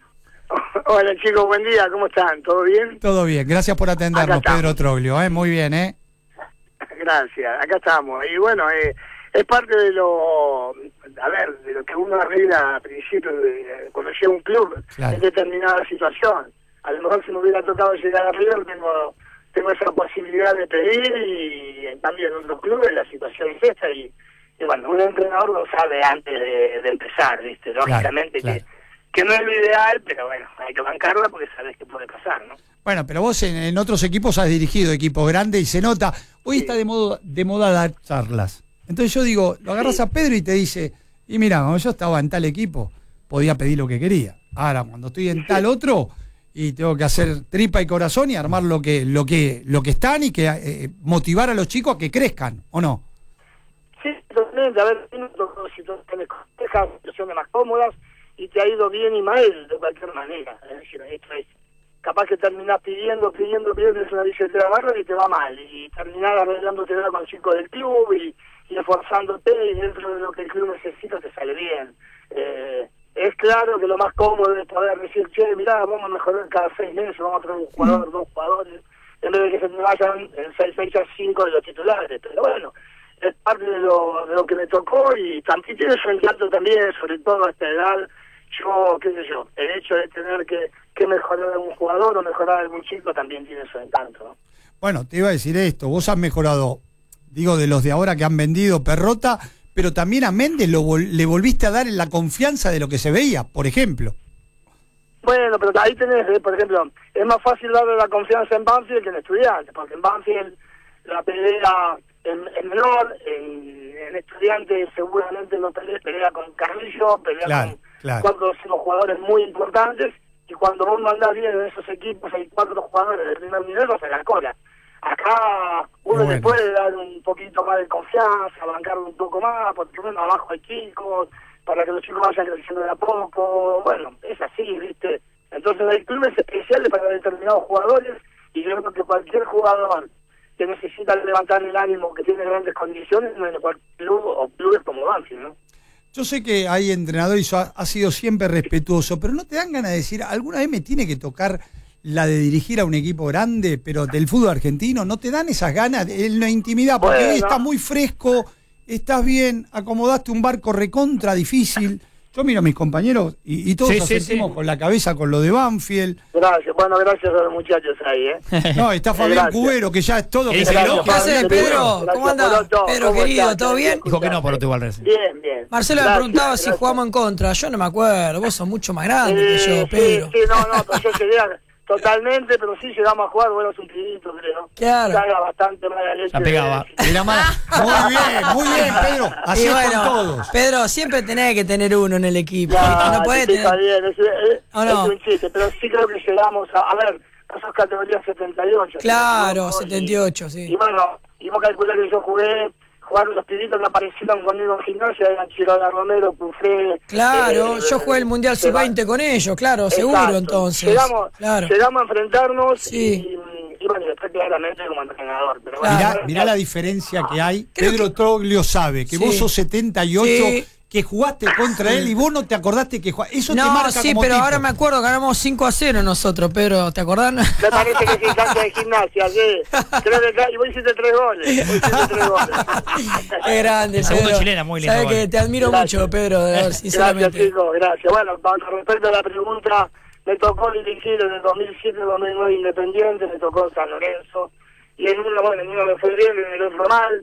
Hola chicos, buen día, ¿cómo están? ¿Todo bien? Todo bien, gracias por atendernos, Acá Pedro estamos. Troglio, ¿eh? Muy bien, ¿eh? Gracias, acá estamos. Y bueno, eh, es parte de lo, a ver, de lo que uno arregla al principio de cuando llega a un club Claro. en determinada situación. A lo mejor si me hubiera tocado llegar a River tengo tengo esa posibilidad de pedir y en cambio en otros clubes la situación es esta y, y bueno, un entrenador lo sabe antes de, de empezar, ¿viste? Lógicamente claro. que, que no es lo ideal, pero bueno, hay que bancarla porque sabes que puede pasar, ¿no? Bueno, pero vos en, en otros equipos has dirigido equipos grandes y se nota. Hoy Sí. está de moda, de moda dar charlas. Entonces yo digo, lo agarras Sí. a Pedro y te dice, y mira, cuando yo estaba en tal equipo, podía pedir lo que quería. Ahora, cuando estoy en tal otro y tengo que hacer tripa y corazón y armar lo que lo que lo que están y que eh, motivar a los chicos a que crezcan, ¿o no? Sí, totalmente. A ver, tiene situaciones complejas, situaciones más cómodas y te ha ido bien y mal de cualquier manera. Es decir, esto es capaz que terminás pidiendo, pidiendo, pidiendo, es una billetera barra y te va mal. Y terminás arreglándote con chicos del club y, y esforzándote y dentro de lo que el club necesita te sale bien. Eh, es claro que lo más cómodo es poder decir, che, mirá, vamos a mejorar cada seis meses, vamos a traer un jugador, dos jugadores, en vez de que se me vayan en seis fechas cinco de los titulares. Pero bueno, es parte de lo, de lo que me tocó y también tiene su encanto también, sobre todo a esta edad. Yo, qué sé yo, el hecho de tener que, que mejorar a algún jugador o mejorar a algún chico también tiene su encanto, ¿no? Bueno, te iba a decir esto, vos has mejorado, digo, de los de ahora que han vendido Perrota, pero también a Méndez lo vol- le volviste a dar en la confianza de lo que se veía, por ejemplo. Bueno, pero ahí tenés, eh, por ejemplo, es más fácil darle la confianza en Banfield que en Estudiantes, porque en Banfield la pelea es, es menor, en, en Estudiantes seguramente no pelea, pelea con Carrillo, pelea Claro, con claro. cuatro o cinco jugadores muy importantes, y cuando vos mandás bien en esos equipos hay cuatro jugadores de primer nivel, vas a la cola. Acá uno Bueno. le puede dar un poquito más de confianza, bancarlo un poco más, porque bueno, abajo hay chicos, para que los chicos vayan creciendo de a poco. Bueno, es así, ¿viste? Entonces hay clubes especiales para determinados jugadores y yo creo que cualquier jugador que necesita levantar el ánimo, que tiene grandes condiciones, no hay cualquier club o clubes como Banfield, ¿no? Yo sé que hay entrenadores y ha, ha sido siempre respetuoso, pero ¿no te dan ganas de decir, alguna vez me tiene que tocar la de dirigir a un equipo grande, pero del fútbol argentino? ¿No te dan esas ganas en la intimidad? Porque Bueno. hoy estás muy fresco, estás bien, acomodaste un barco recontra difícil. Yo miro a mis compañeros y, y todos Sí, sí, asentimos sí. con la cabeza con lo de Banfield. Gracias, bueno, gracias a los muchachos ahí, ¿eh? No, está Fabián Gracias. Cubero, que ya es todo. ¿Qué que dice se que lo- no? ¿Qué haces, Gracias, Pedro? Gracias, ¿Cómo andás? Poroto. Pedro, ¿Cómo querido, estás? ¿todo bien? Dijo que no por otro igual recién. Bien, bien. Marcelo me Gracias, preguntaba si gracias. jugamos en contra. Yo no me acuerdo. Vos sos mucho más grande que Eh, yo, Pedro. Sí, sí, no, no, pero yo llegué a- totalmente, pero sí llegamos a jugar, bueno, es un pibito, creo. Claro. Caga bastante mala leche. La pegaba. de- Era mala. Muy bien, muy bien, Pedro. Así Y es bueno, con todos. Pedro, siempre tenés que tener uno en el equipo. Ya, ¿viste? No podés sí, está tener... bien, es, es- ¿O no? es un chiste, pero sí creo que llegamos a... A ver, nosotros categoría setenta y ocho. Claro, ¿no? setenta y ocho, Y, sí. y bueno, y vos calculás que yo jugué, jugaron los pibitos que aparecieron conmigo en gimnasia, eran Chirola Romero, Pufré... Claro, eh, yo jugué el Mundial Seba- sub veinte con ellos, claro, Exacto. seguro entonces. Llegamos, Claro. llegamos a enfrentarnos Sí. y, y bueno, después claramente como entrenador. Pero Claro. bueno, Mirá, mirá la diferencia que hay. Creo Pedro Troglio sabe que Sí. vos sos setenta y ocho, Sí. que jugaste contra él y vos no te acordaste que jugaste. Eso te No, marca sí, como pero tipo. ahora me acuerdo que ganamos cinco a cero nosotros, Pedro, ¿te acordás? me parece que es cancha de gimnasia, sí. Creo que acá- y vos hiciste tres goles. Vos hiciste tres goles. Qué grande, Segundo Pedro. chilena, muy lindo Sabés gol. que te admiro Gracias. mucho, Pedro, de verdad, Gracias, sinceramente. chicos, gracias. Bueno, con respecto a la pregunta, me tocó dirigir en el dos mil siete dos mil nueve Independiente, me tocó en San Lorenzo, y en uno, bueno, en uno me fue bien, en el otro mal,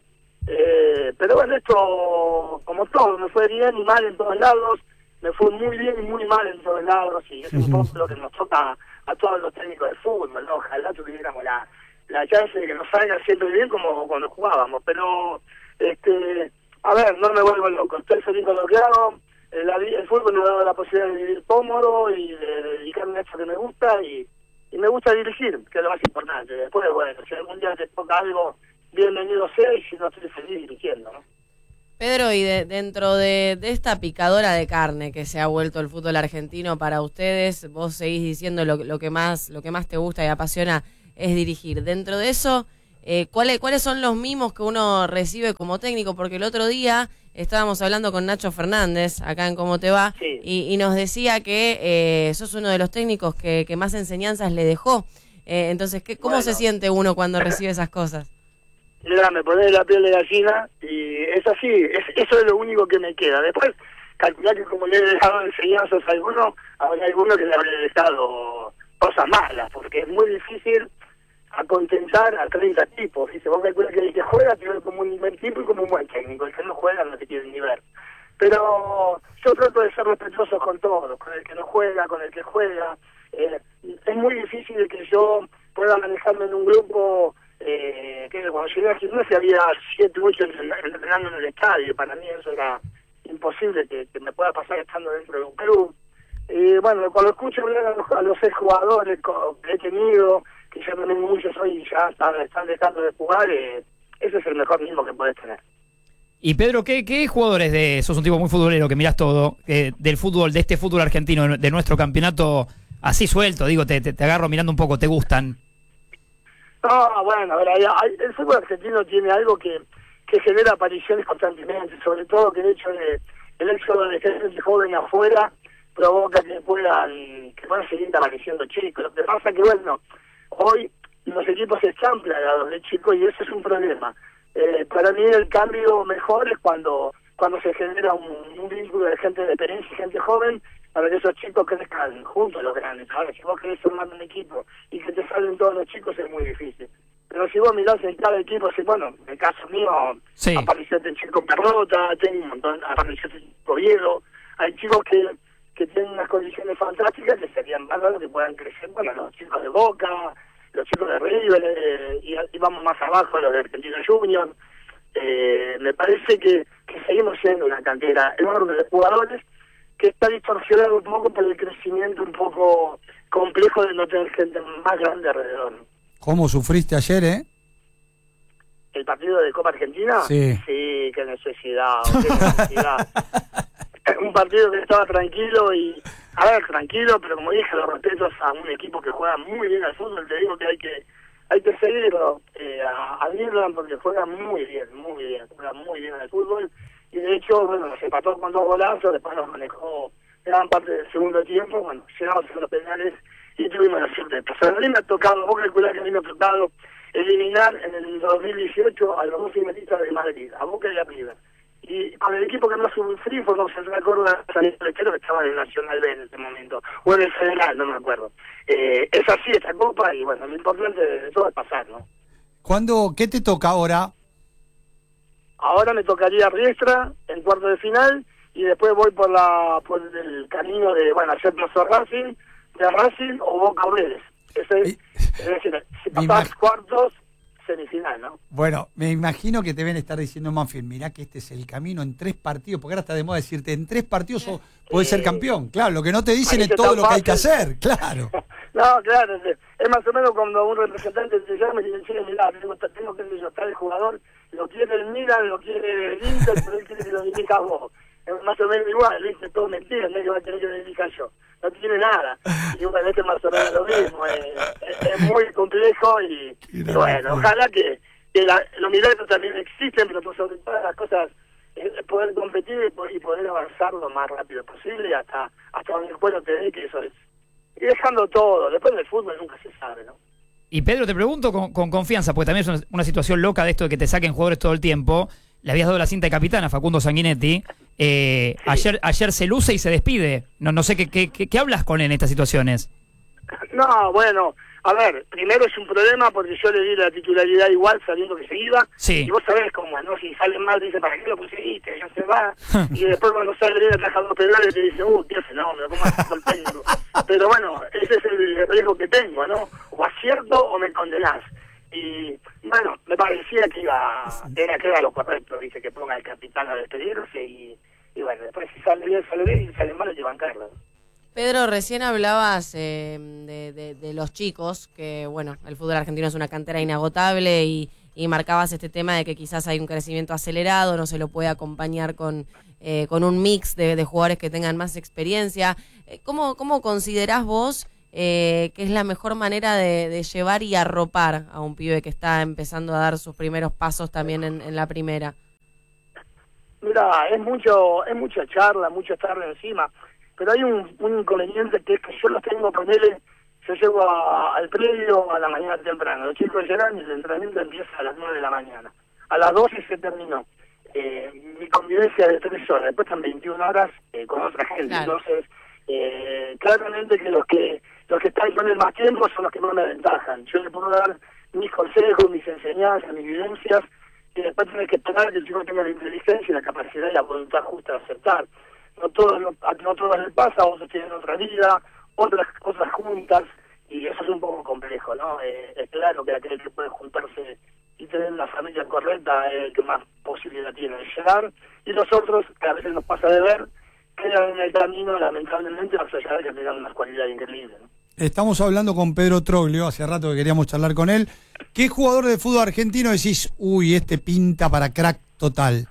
eh, pero bueno, esto, como todo, me fue bien y mal en todos lados, me fue muy bien y muy mal en todos lados, y es un poco lo que nos toca a todos los técnicos de fútbol, ¿no? Ojalá tuviéramos la, la chance de que nos salga siempre bien como cuando jugábamos, pero, este, a ver, no me vuelvo loco, estoy feliz con lo que hago. Eh, la vi- el fútbol me ha dado la posibilidad de vivir cómodo y de dedicarme a eso que me gusta y, y me gusta dirigir, que es lo más importante. Después, bueno, si algún día te toca algo bienvenido sea, y si no, estoy feliz dirigiendo, ¿no? Pedro, y de, dentro de, de esta picadora de carne que se ha vuelto el fútbol argentino para ustedes, vos seguís diciendo lo, lo que más lo que más te gusta y apasiona es dirigir. Dentro de eso, eh, ¿cuáles, ¿cuáles son los mimos que uno recibe como técnico? Porque el otro día estábamos hablando con Nacho Fernández, acá en Cómo Te Va, Sí. y, y nos decía que eh, sos uno de los técnicos que, que más enseñanzas le dejó. Eh, entonces, ¿qué, ¿cómo Bueno. se siente uno cuando recibe esas cosas? Mira, me pones la piel de gallina y es así, es, eso es lo único que me queda. Después, calcular que como le he dejado enseñanzas a alguno, habrá alguno que le habré dejado cosas malas, porque es muy difícil acontentar a treinta tipos. Y se vos calculas que el que juega te ve como un buen tipo y como un buen técnico, el que no juega no te quiere ni ver. Pero yo trato de ser respetuoso con todos, con el que no juega, con el que juega. Eh, es muy difícil que yo pueda manejarme en un grupo. Eh, que cuando llegué a gimnasia había siete u ocho entrenando en el estadio. Para mí eso era imposible que, que me pueda pasar estando dentro de un club. Y bueno, cuando escucho hablar a los, a los exjugadores que he tenido, que ya también muchos hoy ya están, están dejando de jugar, eh, ese es el mejor mismo que puedes tener. Y Pedro, ¿qué, qué jugadores de, sos un tipo muy futbolero que mirás todo, eh, del fútbol, de este fútbol argentino, de nuestro campeonato, así suelto, digo, te, te, te agarro mirando un poco, ¿te gustan? No, bueno, a ver, hay- hay- el fútbol argentino tiene algo que, que genera apariciones constantemente, sobre todo que el hecho de el éxodo de gente joven afuera provoca que puedan que puedan seguir apareciendo chicos. Lo que pasa que, bueno, hoy los equipos están plagados de chicos y eso es un problema. Eh, para mí el cambio mejor es cuando cuando se genera un, un vínculo de gente de experiencia y gente joven para que esos chicos crezcan juntos a los grandes. Ahora, si vos querés formar un equipo y que te salen todos los chicos es muy difícil. Pero si vos mirás en cada equipo, si, bueno, en el caso mío, Sí. apareció este chico Perrota, tengo un montón, apareció este chico Viedo, hay chicos que que tienen unas condiciones fantásticas que serían bárbaros que puedan crecer, bueno, los chicos de Boca, los chicos de River, eh, y, y vamos más abajo, los de Argentina Junior. Eh, me parece que, que seguimos siendo una cantera enorme de jugadores que está distorsionado un poco por el crecimiento un poco complejo de no tener gente más grande alrededor. ¿Cómo sufriste ayer, eh? ¿El partido de Copa Argentina? Sí. Sí, qué necesidad, qué necesidad. Un partido que estaba tranquilo y, a ver, tranquilo, pero como dije, los respetos a un equipo que juega muy bien al fútbol. Te digo que hay que hay que seguirlo eh, a, a Irland porque juega muy bien, muy bien, juega muy bien al fútbol. Y de hecho, bueno, se empató con dos golazos, después nos manejó gran parte del segundo tiempo. Bueno, llegamos a los penales y tuvimos la suerte de pasar. A mí me ha tocado, vos calculás que a mí me ha tocado eliminar en el dos mil dieciocho a los dos finalistas de Madrid, a Boca y a River. Y con el equipo que más sufrí fue con Central Córdoba, creo que estaba en el Nacional B en ese momento, o en el Federal, no me acuerdo. Eh, es así esta Copa y bueno, lo importante de todo es pasar, ¿no? ¿Cuándo, qué te toca ahora? Ahora me tocaría Riestra en cuarto de final y después voy por la por el camino de, bueno, hacer Plaza Racing, de Racing o Boca Vélez. Ese es, es decir, si Me pasás imag- cuartos, semifinal, ¿no? Bueno, me imagino que te deben estar diciendo, Manfield, mirá que este es el camino en tres partidos, porque ahora está de moda decirte, en tres partidos sos- podés ser campeón. Claro, lo que no te dicen es Parece todo tan lo que hay que fácil. hacer, claro. No, claro, es, es más o menos cuando un representante te llama y te dice, mirá, tengo, tengo que yo, está el jugador, lo quiere el Milan, lo quiere el Inter, pero él quiere que lo dirijas vos. Es más o menos igual, ¿viste? Todo mentira, no es que va a tener que lo dirija yo. No tiene nada. Y bueno, este es más o menos lo mismo. eh, es, es muy complejo y, y bueno, ojalá que, que la, los milagros también existen, pero por sobre todas las cosas, eh, poder competir y, po- y poder avanzar lo más rápido posible hasta hasta donde el juego te dé, que eso es. Y dejando todo, después del fútbol nunca se sabe, ¿no? Y Pedro, te pregunto con, con confianza, porque también es una, una situación loca de esto de que te saquen jugadores todo el tiempo. Le habías dado la cinta de capitán a Facundo Sanguinetti. Eh, Sí. ayer ayer se luce y se despide. No no sé qué, qué, qué, qué hablas con él en estas situaciones. No, bueno, a ver, primero es un problema porque yo le di la titularidad igual sabiendo que se iba. Sí. Y vos sabés cómo, ¿no? Si sale mal, dice, ¿para qué lo pusiste? Ya se va. Y después cuando sale bien ataja dos penales, te dice, uh, qué fenómeno, ¿cómo haces con técnico? Pero bueno, ese es el riesgo que tengo, ¿no? O acierto o me condenás. Y bueno, me parecía que iba, era que era lo correcto, dice, que ponga el capitán a despedirse y, y bueno, después si sale bien, sale bien, y si sale mal, hay que bancarlo. Pedro, recién hablabas eh, de, de, de los chicos, que bueno, el fútbol argentino es una cantera inagotable y, y marcabas este tema de que quizás hay un crecimiento acelerado, no se lo puede acompañar con, eh, con un mix de, de jugadores que tengan más experiencia. ¿Cómo, cómo considerás vos eh, que es la mejor manera de, de llevar y arropar a un pibe que está empezando a dar sus primeros pasos también en, en la primera? Mira, es mucho, es mucha charla, mucho estarle encima, pero hay un, un inconveniente que es que yo los tengo con él. Yo llego a, al predio a la mañana temprano. Los chicos llegan y el entrenamiento empieza a las nueve de la mañana. A las doce se terminó. Eh, mi convivencia de tres horas. Después están veintiuna horas eh, con otra gente. Claro. Entonces, eh, claramente que los que los que están con el más tiempo son los que más me aventajan. Yo le puedo dar mis consejos, mis enseñanzas, mis vivencias, y después tenés que esperar que el chico tenga la inteligencia y la capacidad y la voluntad justa de aceptar. No todos, no, no todos les pasa, otros tienen otra vida, otras cosas juntas, y eso es un poco complejo, ¿no? Eh, es claro que aquel que puede juntarse y tener una familia correcta es el que más posibilidad tiene de llegar, y los otros, que a veces nos pasa de ver, quedan en el camino, lamentablemente, más allá de que tengan una cualidad increíble, ¿no? Estamos hablando con Pedro Troglio, hace rato que queríamos charlar con él. ¿Qué jugador de fútbol argentino decís, uy, este pinta para crack total?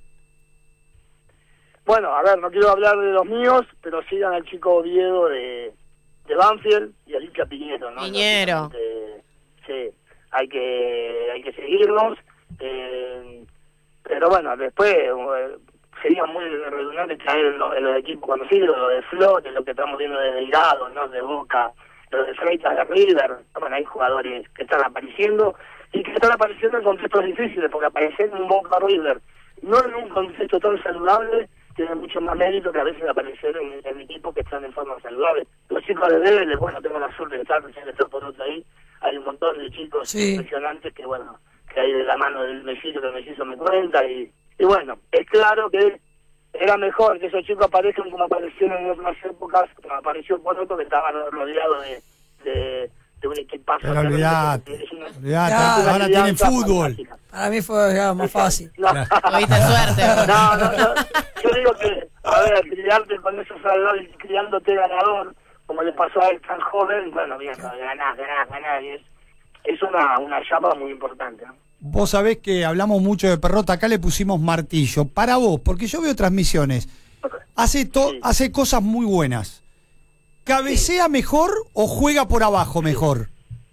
Bueno, a ver, no quiero hablar de los míos, pero sigan al chico Oviedo de, de Banfield y a Alicia Piñero, ¿no? Piñero. Eh, sí, hay que hay que seguirlos, eh, pero bueno, después eh, sería muy redundante traer en los, en los equipos conocidos, lo de Flores, lo que estamos viendo de Delgado, ¿no? De Boca, lo de Freitas de River. Bueno, hay jugadores que están apareciendo y que están apareciendo en contextos difíciles, porque aparecer en un Boca River, no en un contexto tan saludable, tiene mucho más mérito que a veces aparecer en, en equipos que están en forma saludable. Los chicos de Vélez, bueno, tengo la suerte de estar, de estar por otro ahí, hay un montón de chicos sí. impresionantes que, bueno, que hay de la mano del Mellizo, que el Mellizo me cuenta, y, y bueno, es claro que era mejor que esos chicos aparezcan como aparecieron en otras épocas, como apareció por otro que estaban rodeados de, de, de un equipazo. Pero olvidate, olvidate, ahora tienen fútbol. Fantástica. Para mí fue ya, más fácil. No, no tuviste suerte. No, no, no. Yo digo que, a ver, criarte con esos alrededores y criándote ganador, como le pasó a él tan joven, bueno, bien, ganás, ganás, ganás, y es, es una, una llama muy importante, ¿no? Vos sabés que hablamos mucho de Perrota, acá le pusimos martillo. Para vos, porque yo veo transmisiones, hace, to sí. hace cosas muy buenas. ¿Cabecea sí. mejor o juega por abajo mejor?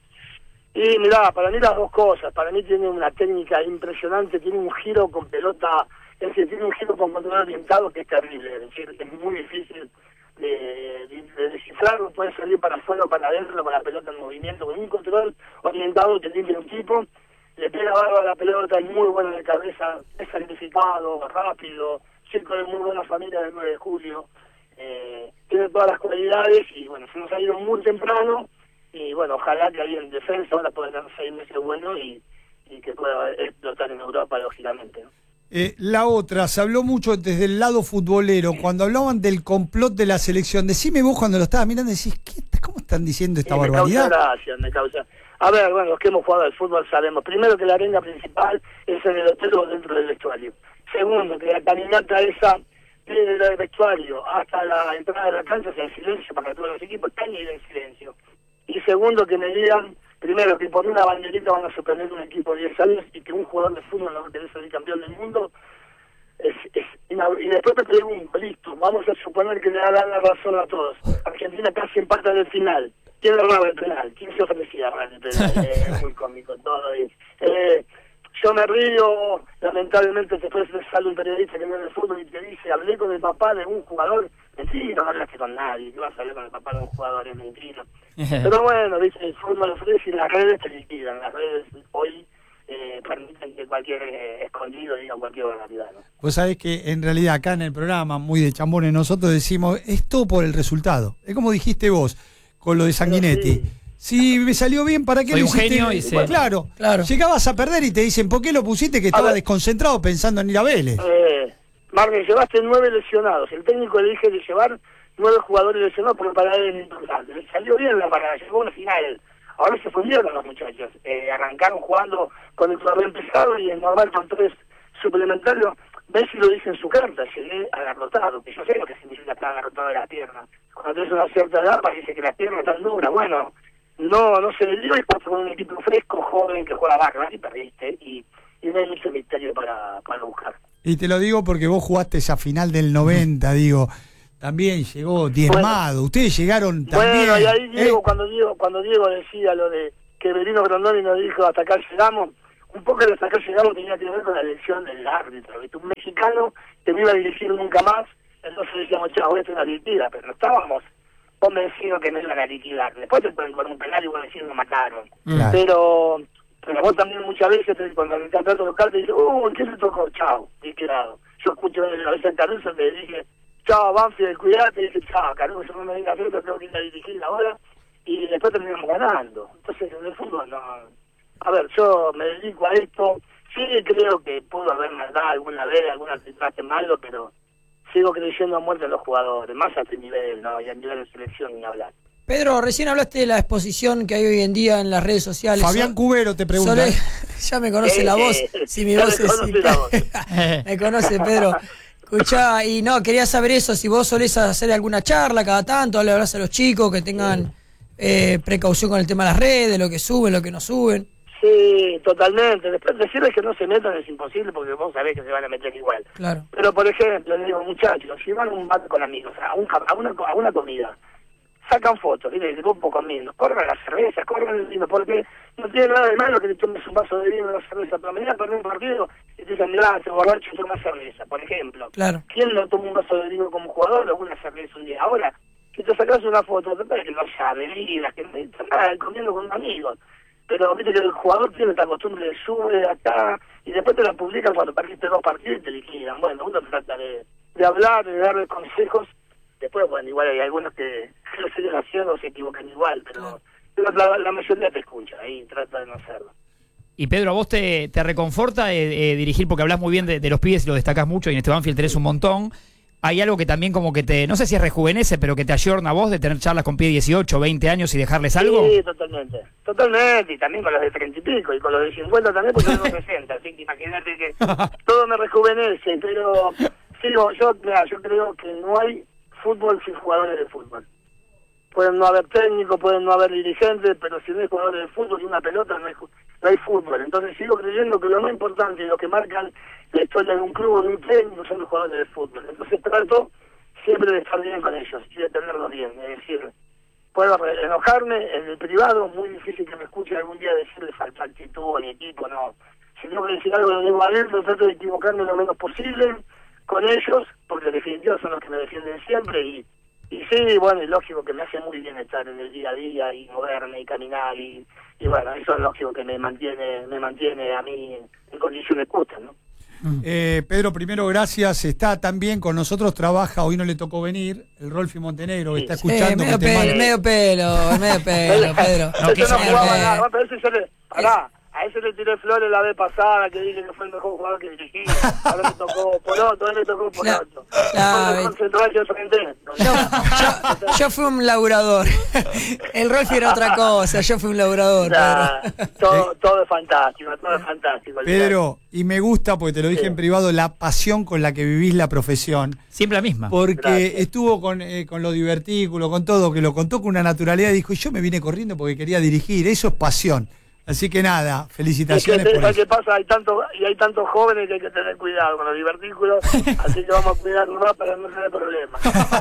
Y mirá, para mí las dos cosas. Para mí tiene una técnica impresionante, tiene un giro con pelota, es decir, tiene un giro con control orientado que es terrible. Es decir, es muy difícil de, de, de descifrarlo, puede salir para afuera o para adentro con la pelota en movimiento, con un control orientado que tiene un tipo. Le pega barba a la pelota, es muy buena de cabeza, es sacrificado, rápido, chico de muy buena familia del nueve de julio, eh, tiene todas las cualidades y bueno, se nos ha ido muy temprano y bueno, ojalá que ahí en defensa ahora pueda tener seis meses buenos y, y que pueda explotar en Europa, lógicamente, ¿no? Eh, la otra, se habló mucho desde el lado futbolero, cuando hablaban del complot de la selección. Decime vos cuando lo estabas mirando, decís, ¿qué, ¿cómo están diciendo esta sí, barbaridad? Me causa gracia, me causa. A ver, bueno, los que hemos jugado al fútbol sabemos, primero que la arenga principal es en el hotel o dentro del vestuario. Segundo, que la caminata esa desde el vestuario hasta la entrada de la cancha es en silencio para que todos los equipos estén en silencio. Y segundo, que me digan, primero, que por una banderita van a suspender un equipo de diez años y que un jugador de fútbol no va a querer salir campeón del mundo. Es, es, y después te pregunto, listo, vamos a suponer que le dan la razón a todos. Argentina casi empata en el final. ¿Quién erraba el penal? ¿Quién se ofrecía a el penal? Eh, es muy cómico todo. Y, eh, yo me río, lamentablemente después sale un periodista que no es de fútbol y te dice, hablé con el papá de un jugador. Mentira, no hablaste con nadie, ¿qué vas a hablar con el papá de un jugador? Es mentira. Pero bueno, dice, el fútbol ofrece y las redes te liquidan. Las redes hoy eh, permiten que cualquier eh, escondido diga cualquier barbaridad, ¿no? Vos sabés que en realidad acá en el programa, muy de chambones, nosotros decimos, es todo por el resultado. Es como dijiste vos, con lo de Sanguinetti. Sí. Si me salió bien, ¿para qué Soy lo un hiciste? genio y se... Claro, claro. Llegabas a perder y te dicen, ¿por qué lo pusiste? Que estaba desconcentrado pensando en ir a Vélez. Eh, Marne, llevaste nueve lesionados. El técnico le dije de llevar nueve jugadores lesionados porque para él es importante. Le salió bien la parada, llegó a una final. Ahora se fundieron los muchachos. Eh, arrancaron jugando con el torneo empezado y es normal con tres suplementarios. Messi lo dice en su carta, llegué agarrotado, que yo sé lo que significa estar agarrotado de las piernas. Cuando tienes una cierta edad parece que las piernas están duras. Bueno, no no se le dio y pasó con un equipo fresco, joven, que juega barra y perdiste, y, y no hay mucho misterio para, para buscar. Y te lo digo porque vos jugaste esa final del noventa, digo, también llegó diezmado, bueno, ustedes llegaron también. Bueno, y ahí Diego, ¿eh? cuando Diego, cuando Diego decía lo de que Belino Grondoni nos dijo hasta acá llegamos, un poco de hasta acá llegamos tenía que ver con la elección del árbitro, ¿viste? Un mexicano que no iba a dirigir nunca más, entonces decíamos, chao, esto es una liquida, pero no estábamos convencidos que no iban a liquidar. Después te pueden poner un penal y van a decir no mataron. Claro. Pero pero vos también muchas veces te, cuando el campeonato local te dice, uh, ¿qué se tocó? Chao, liquidado. Yo escucho a veces en Caruso que dije, chao, Banfield, cuidate, y dije, chao, Caruso, no me digas eso, tengo que ir a dirigir ahora, y después terminamos ganando. Entonces, en el fútbol no... A ver, yo me dedico a esto, sí creo que pudo haber maldad alguna vez, algún arbitraje malo, pero sigo creyendo a muerte en los jugadores, más a este nivel, ¿no? Y a nivel de selección ni hablar. Pedro, recién hablaste de la exposición que hay hoy en día en las redes sociales. Fabián Cubero te pregunta. Solé, ya me conoce eh, la voz. Eh, si mi voz es... La voz. Me conoce, Pedro. Escuchá, y no, quería saber eso, si vos solés hacer alguna charla cada tanto, le hablas a los chicos que tengan eh, precaución con el tema de las redes, lo que suben, lo que no suben. Sí, totalmente. Después decirles que no se metan es imposible porque vos sabés que se van a meter igual. Claro. Pero, por ejemplo, le digo, muchachos, si van a un bar con amigos, a, un, a, una, a una comida, sacan fotos, ¿viste? El grupo comiendo, corran las cervezas, corran el vino, porque no tiene nada de malo que te tomes un vaso de vino y una cerveza, pero mañana perder un partido y te dicen, mirá, te borracho y toma cerveza, por ejemplo. Claro. ¿Quién no toma un vaso de vino como jugador o una cerveza un día? Ahora, si te sacas una foto, te parece que no sabe, bebidas, que no está nada, comiendo con amigos. Pero viste que el jugador tiene esta costumbre de sube acá y después te la publican cuando perdiste dos partidos y te liquidan. Bueno, uno trata de, de hablar, de darle consejos. Después, bueno, igual hay algunos que lo siguen haciendo o se equivocan igual, pero, pero la, la mayoría te escucha y trata de no hacerlo. Y Pedro, ¿a vos te, te reconforta eh, eh, dirigir? Porque hablas muy bien de, de los pibes y lo destacás mucho y en este Banfield tenés un montón. Hay algo que también como que te, no sé si es rejuvenece, pero que te ayorna a vos de tener charlas con pibes de dieciocho, veinte años y dejarles algo. Sí, totalmente. Totalmente, y también con los de treinta y pico, y con los de cincuenta también, porque tengo sesenta, así que imagínate que todo me rejuvenece, pero sí, yo, mira, yo creo que no hay fútbol sin jugadores de fútbol. Pueden no haber técnicos, pueden no haber dirigentes, pero si no hay jugadores de fútbol y una pelota, no hay, no hay fútbol. Entonces sigo creyendo que lo más importante y lo que marcan la historia de un club o de un técnico son los jugadores de fútbol. Entonces trato siempre de estar bien con ellos y de tenerlos bien. Es decir, puedo enojarme en el privado, es muy difícil que me escuche algún día decirle falta actitud a mi equipo, no. Si tengo que decir algo lo digo adentro, trato de equivocarme lo menos posible con ellos, porque en definitiva son los que me defienden siempre y Y sí, bueno, es lógico que me hace muy bien estar en el día a día y moverme y caminar y, y bueno, eso es lógico que me mantiene me mantiene a mí en condiciones justas, ¿no? Eh, Pedro, primero gracias, está también con nosotros, trabaja, hoy no le tocó venir, el Rolfi Montenegro, que Sí. está escuchando. Eh, medio, que te pelo, manda- medio pelo, medio pelo, Pedro. No, Ese quiso- no jugaba eh, nada, pero ese yo le, pará, a ese le tiré flores la vez pasada, que dije que fue el mejor jugador que dirigí, ahora le tocó Poroto, ahora le tocó Poroto. Claro, Fue concentrado yo frente. Yo, yo, yo fui un laburador. El Rolfi era otra cosa, yo fui un laburador, Nah, Pedro. todo, todo es fantástico, todo es fantástico. Pedro, y me gusta, porque te lo dije Sí. en privado, la pasión con la que vivís la profesión. Siempre la misma. Porque Gracias. estuvo con, eh, con los divertículos, con todo, que lo contó con una naturalidad y dijo, yo me vine corriendo porque quería dirigir, eso es pasión. Así que nada, Es que, felicitaciones por ¿sabes eso. qué pasa? Hay tanto, y hay tantos jóvenes que hay que tener cuidado con los divertículos, así que vamos a cuidarnos más para no tener problemas.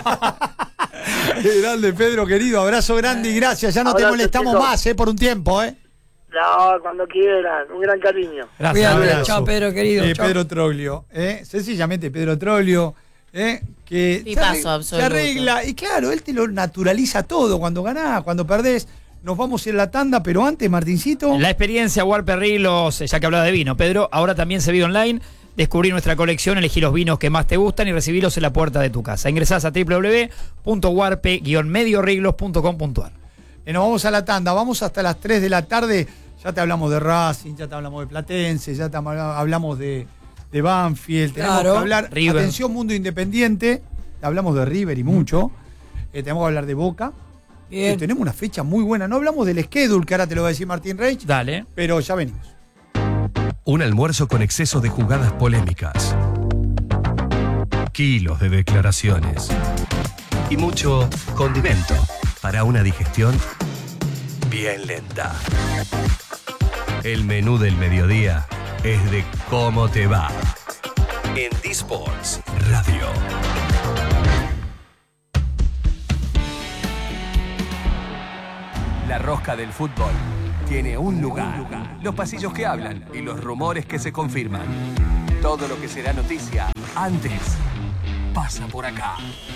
Qué grande, Pedro, querido, abrazo grande y gracias. Ya no te Abrazo, molestamos chicos. más, eh, por un tiempo, eh. No, cuando quieran, un gran cariño. Gracias. Cuídate. Abrazo. Chao, Pedro, querido, Eh, chao. Pedro Troglio, eh, sencillamente Pedro Troglio, eh, que se Tipazo arregla, absoluto. se arregla, y claro, él te lo naturaliza todo, cuando ganás, cuando perdés. Nos vamos a ir a la tanda, pero antes, Martincito. La experiencia Warper Riglos, ya que hablaba de vino, Pedro, ahora también se vive online. Descubrí nuestra colección, elegí los vinos que más te gustan y recibirlos en la puerta de tu casa. Ingresás a w w w punto warpe guion medio riglos punto com punto a r. Eh, nos vamos a la tanda, vamos hasta las tres de la tarde. Ya te hablamos de Racing, ya te hablamos de Platense, ya te hablamos de, de Banfield. Tenemos Claro. que hablar, River. atención Mundo Independiente, hablamos de River y mucho. Eh, tenemos que hablar de Boca. Bien. Eh, tenemos una fecha muy buena. No hablamos del schedule, que ahora te lo va a decir Martín Reich, Dale. pero ya venimos. Un almuerzo con exceso de jugadas polémicas. Kilos de declaraciones. Y mucho condimento para una digestión bien lenta. El menú del mediodía es de cómo te va. En D-Sports Radio. La rosca del fútbol tiene un lugar. Los pasillos que hablan y los rumores que se confirman. Todo lo que será noticia antes pasa por acá.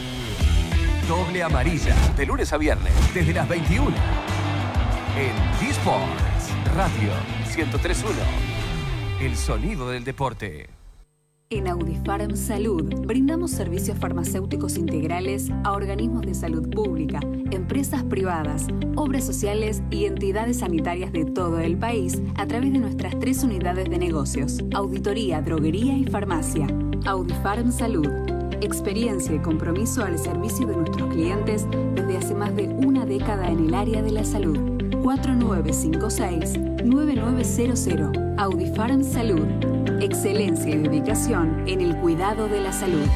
Doble amarilla, de lunes a viernes, desde las veintiuna. En D-Sports Radio ciento tres punto uno. El sonido del deporte. En Audifarm Salud brindamos servicios farmacéuticos integrales a organismos de salud pública, empresas privadas, obras sociales y entidades sanitarias de todo el país a través de nuestras tres unidades de negocios: auditoría, droguería y farmacia. Audifarm Salud. Experiencia y compromiso al servicio de nuestros clientes desde hace más de una década en el área de la salud. cuatro nueve cinco seis, nueve nueve cero cero. Audifarm Salud. Excelencia y dedicación en el cuidado de la salud.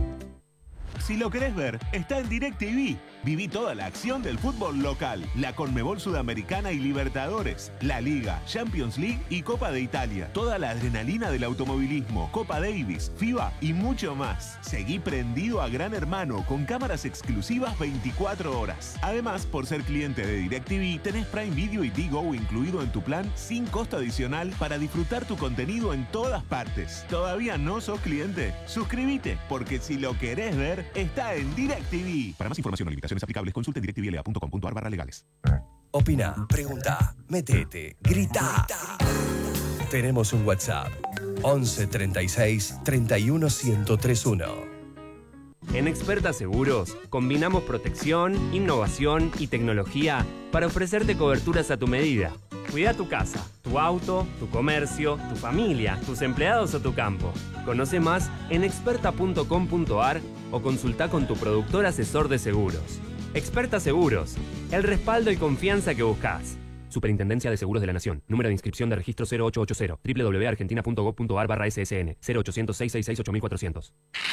Si lo querés ver, está en DirecTV. Viví toda la acción del fútbol local, la Conmebol Sudamericana y Libertadores, la Liga, Champions League y Copa de Italia. Toda la adrenalina del automovilismo, Copa Davis, FIBA y mucho más. Seguí prendido a Gran Hermano con cámaras exclusivas veinticuatro horas. Además, por ser cliente de DirecTV, tenés Prime Video y Digo incluido en tu plan sin costo adicional para disfrutar tu contenido en todas partes. ¿Todavía no sos cliente? Suscríbete, porque si lo querés ver, está en DirecTV. Para más información o limitaciones aplicables, consulte directvla punto com punto ar barra legales. Opina, pregunta, metete, grita. Tenemos un WhatsApp: once treinta y seis, treinta y uno, ciento tres punto uno. En Experta Seguros combinamos protección, innovación y tecnología para ofrecerte coberturas a tu medida. Cuida tu casa, tu auto, tu comercio, tu familia, tus empleados o tu campo. Conoce más en experta punto com punto ar o consulta con tu productor asesor de seguros. Experta Seguros, el respaldo y confianza que buscas. Superintendencia de Seguros de la Nación. Número de inscripción de registro cero ocho ocho cero. doble u doble u doble u punto argentina punto gob punto ar barra ese ese ene. cero ochocientos, seiscientos sesenta y seis, ocho mil cuatrocientos.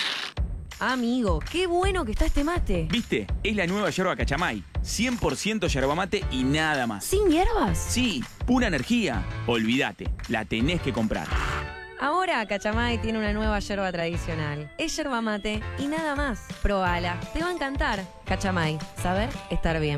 Amigo, qué bueno que está este mate. ¿Viste? Es la nueva yerba Cachamay. cien por ciento yerba mate y nada más. ¿Sin hierbas? Sí, pura energía. Olvídate, la tenés que comprar. Ahora Cachamay tiene una nueva yerba tradicional. Es yerba mate y nada más. Probala, te va a encantar. Cachamay, saber estar bien.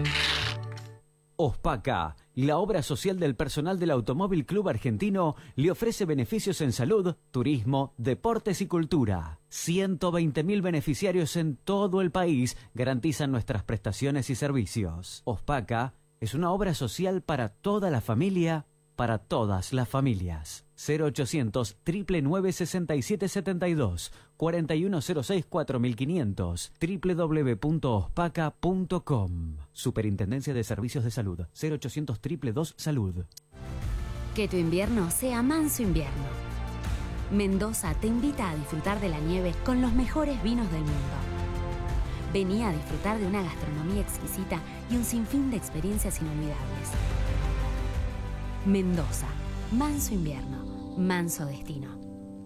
Ospaca, la obra social del personal del Automóvil Club Argentino, le ofrece beneficios en salud, turismo, deportes y cultura. ciento veinte mil beneficiarios en todo el país garantizan nuestras prestaciones y servicios. Ospaca es una obra social para toda la familia, para todas las familias. cero ochocientos, nueve nueve nueve, seis siete siete dos, cuatro uno cero seis, cuatro cinco cero cero, doble u doble u doble u punto ospaca punto com. Superintendencia de Servicios de Salud. cero ochocientos, dos dos, salud. Que tu invierno sea manso invierno. Mendoza te invita a disfrutar de la nieve con los mejores vinos del mundo. Vení a disfrutar de una gastronomía exquisita y un sinfín de experiencias inolvidables. Mendoza, manso invierno, manso destino.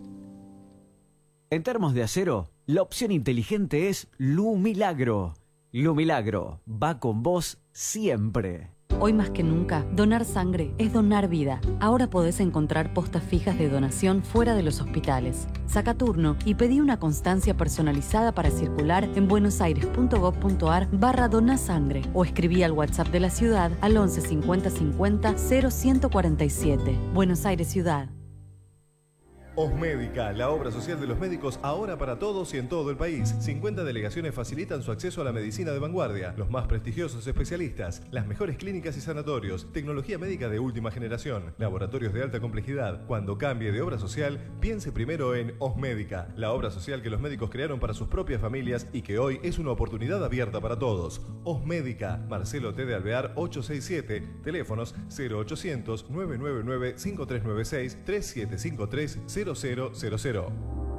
En termos de acero, la opción inteligente es Lu Milagro. Lu Milagro va con vos siempre. Hoy más que nunca, donar sangre es donar vida. Ahora podés encontrar postas fijas de donación fuera de los hospitales. Saca turno y pedí una constancia personalizada para circular en buenosaires punto gob punto ar barra donasangre o escribí al WhatsApp de la ciudad al once cincuenta cincuenta cero ciento cuarenta y siete. Buenos Aires Ciudad. Osmédica, la obra social de los médicos ahora para todos y en todo el país. cincuenta delegaciones facilitan su acceso a la medicina de vanguardia, los más prestigiosos especialistas, las mejores clínicas y sanatorios, tecnología médica de última generación, laboratorios de alta complejidad. Cuando cambie de obra social, piense primero en Osmédica, la obra social que los médicos crearon para sus propias familias y que hoy es una oportunidad abierta para todos. Osmédica, Marcelo T. de Alvear ochocientos sesenta y siete, teléfonos cero ochocientos, nueve nueve nueve, cinco tres nueve seis, tres siete cinco tres, cero cero cero cero.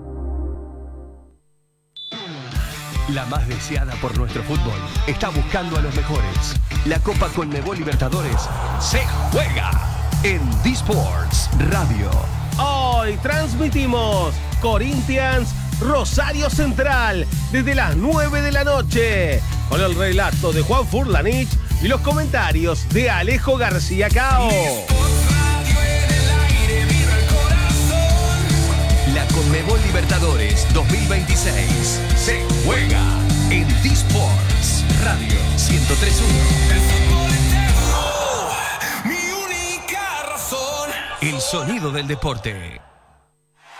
La más deseada por nuestro fútbol está buscando a los mejores. La Copa Conmebol Libertadores se juega en D-Sports Radio. Hoy transmitimos Corinthians Rosario Central desde las nueve de la noche con el relato de Juan Furlanich y los comentarios de Alejo García Cao. La Conmebol Libertadores dos mil veintiséis se juega en D-Sports Radio ciento tres punto uno. El sonido del deporte.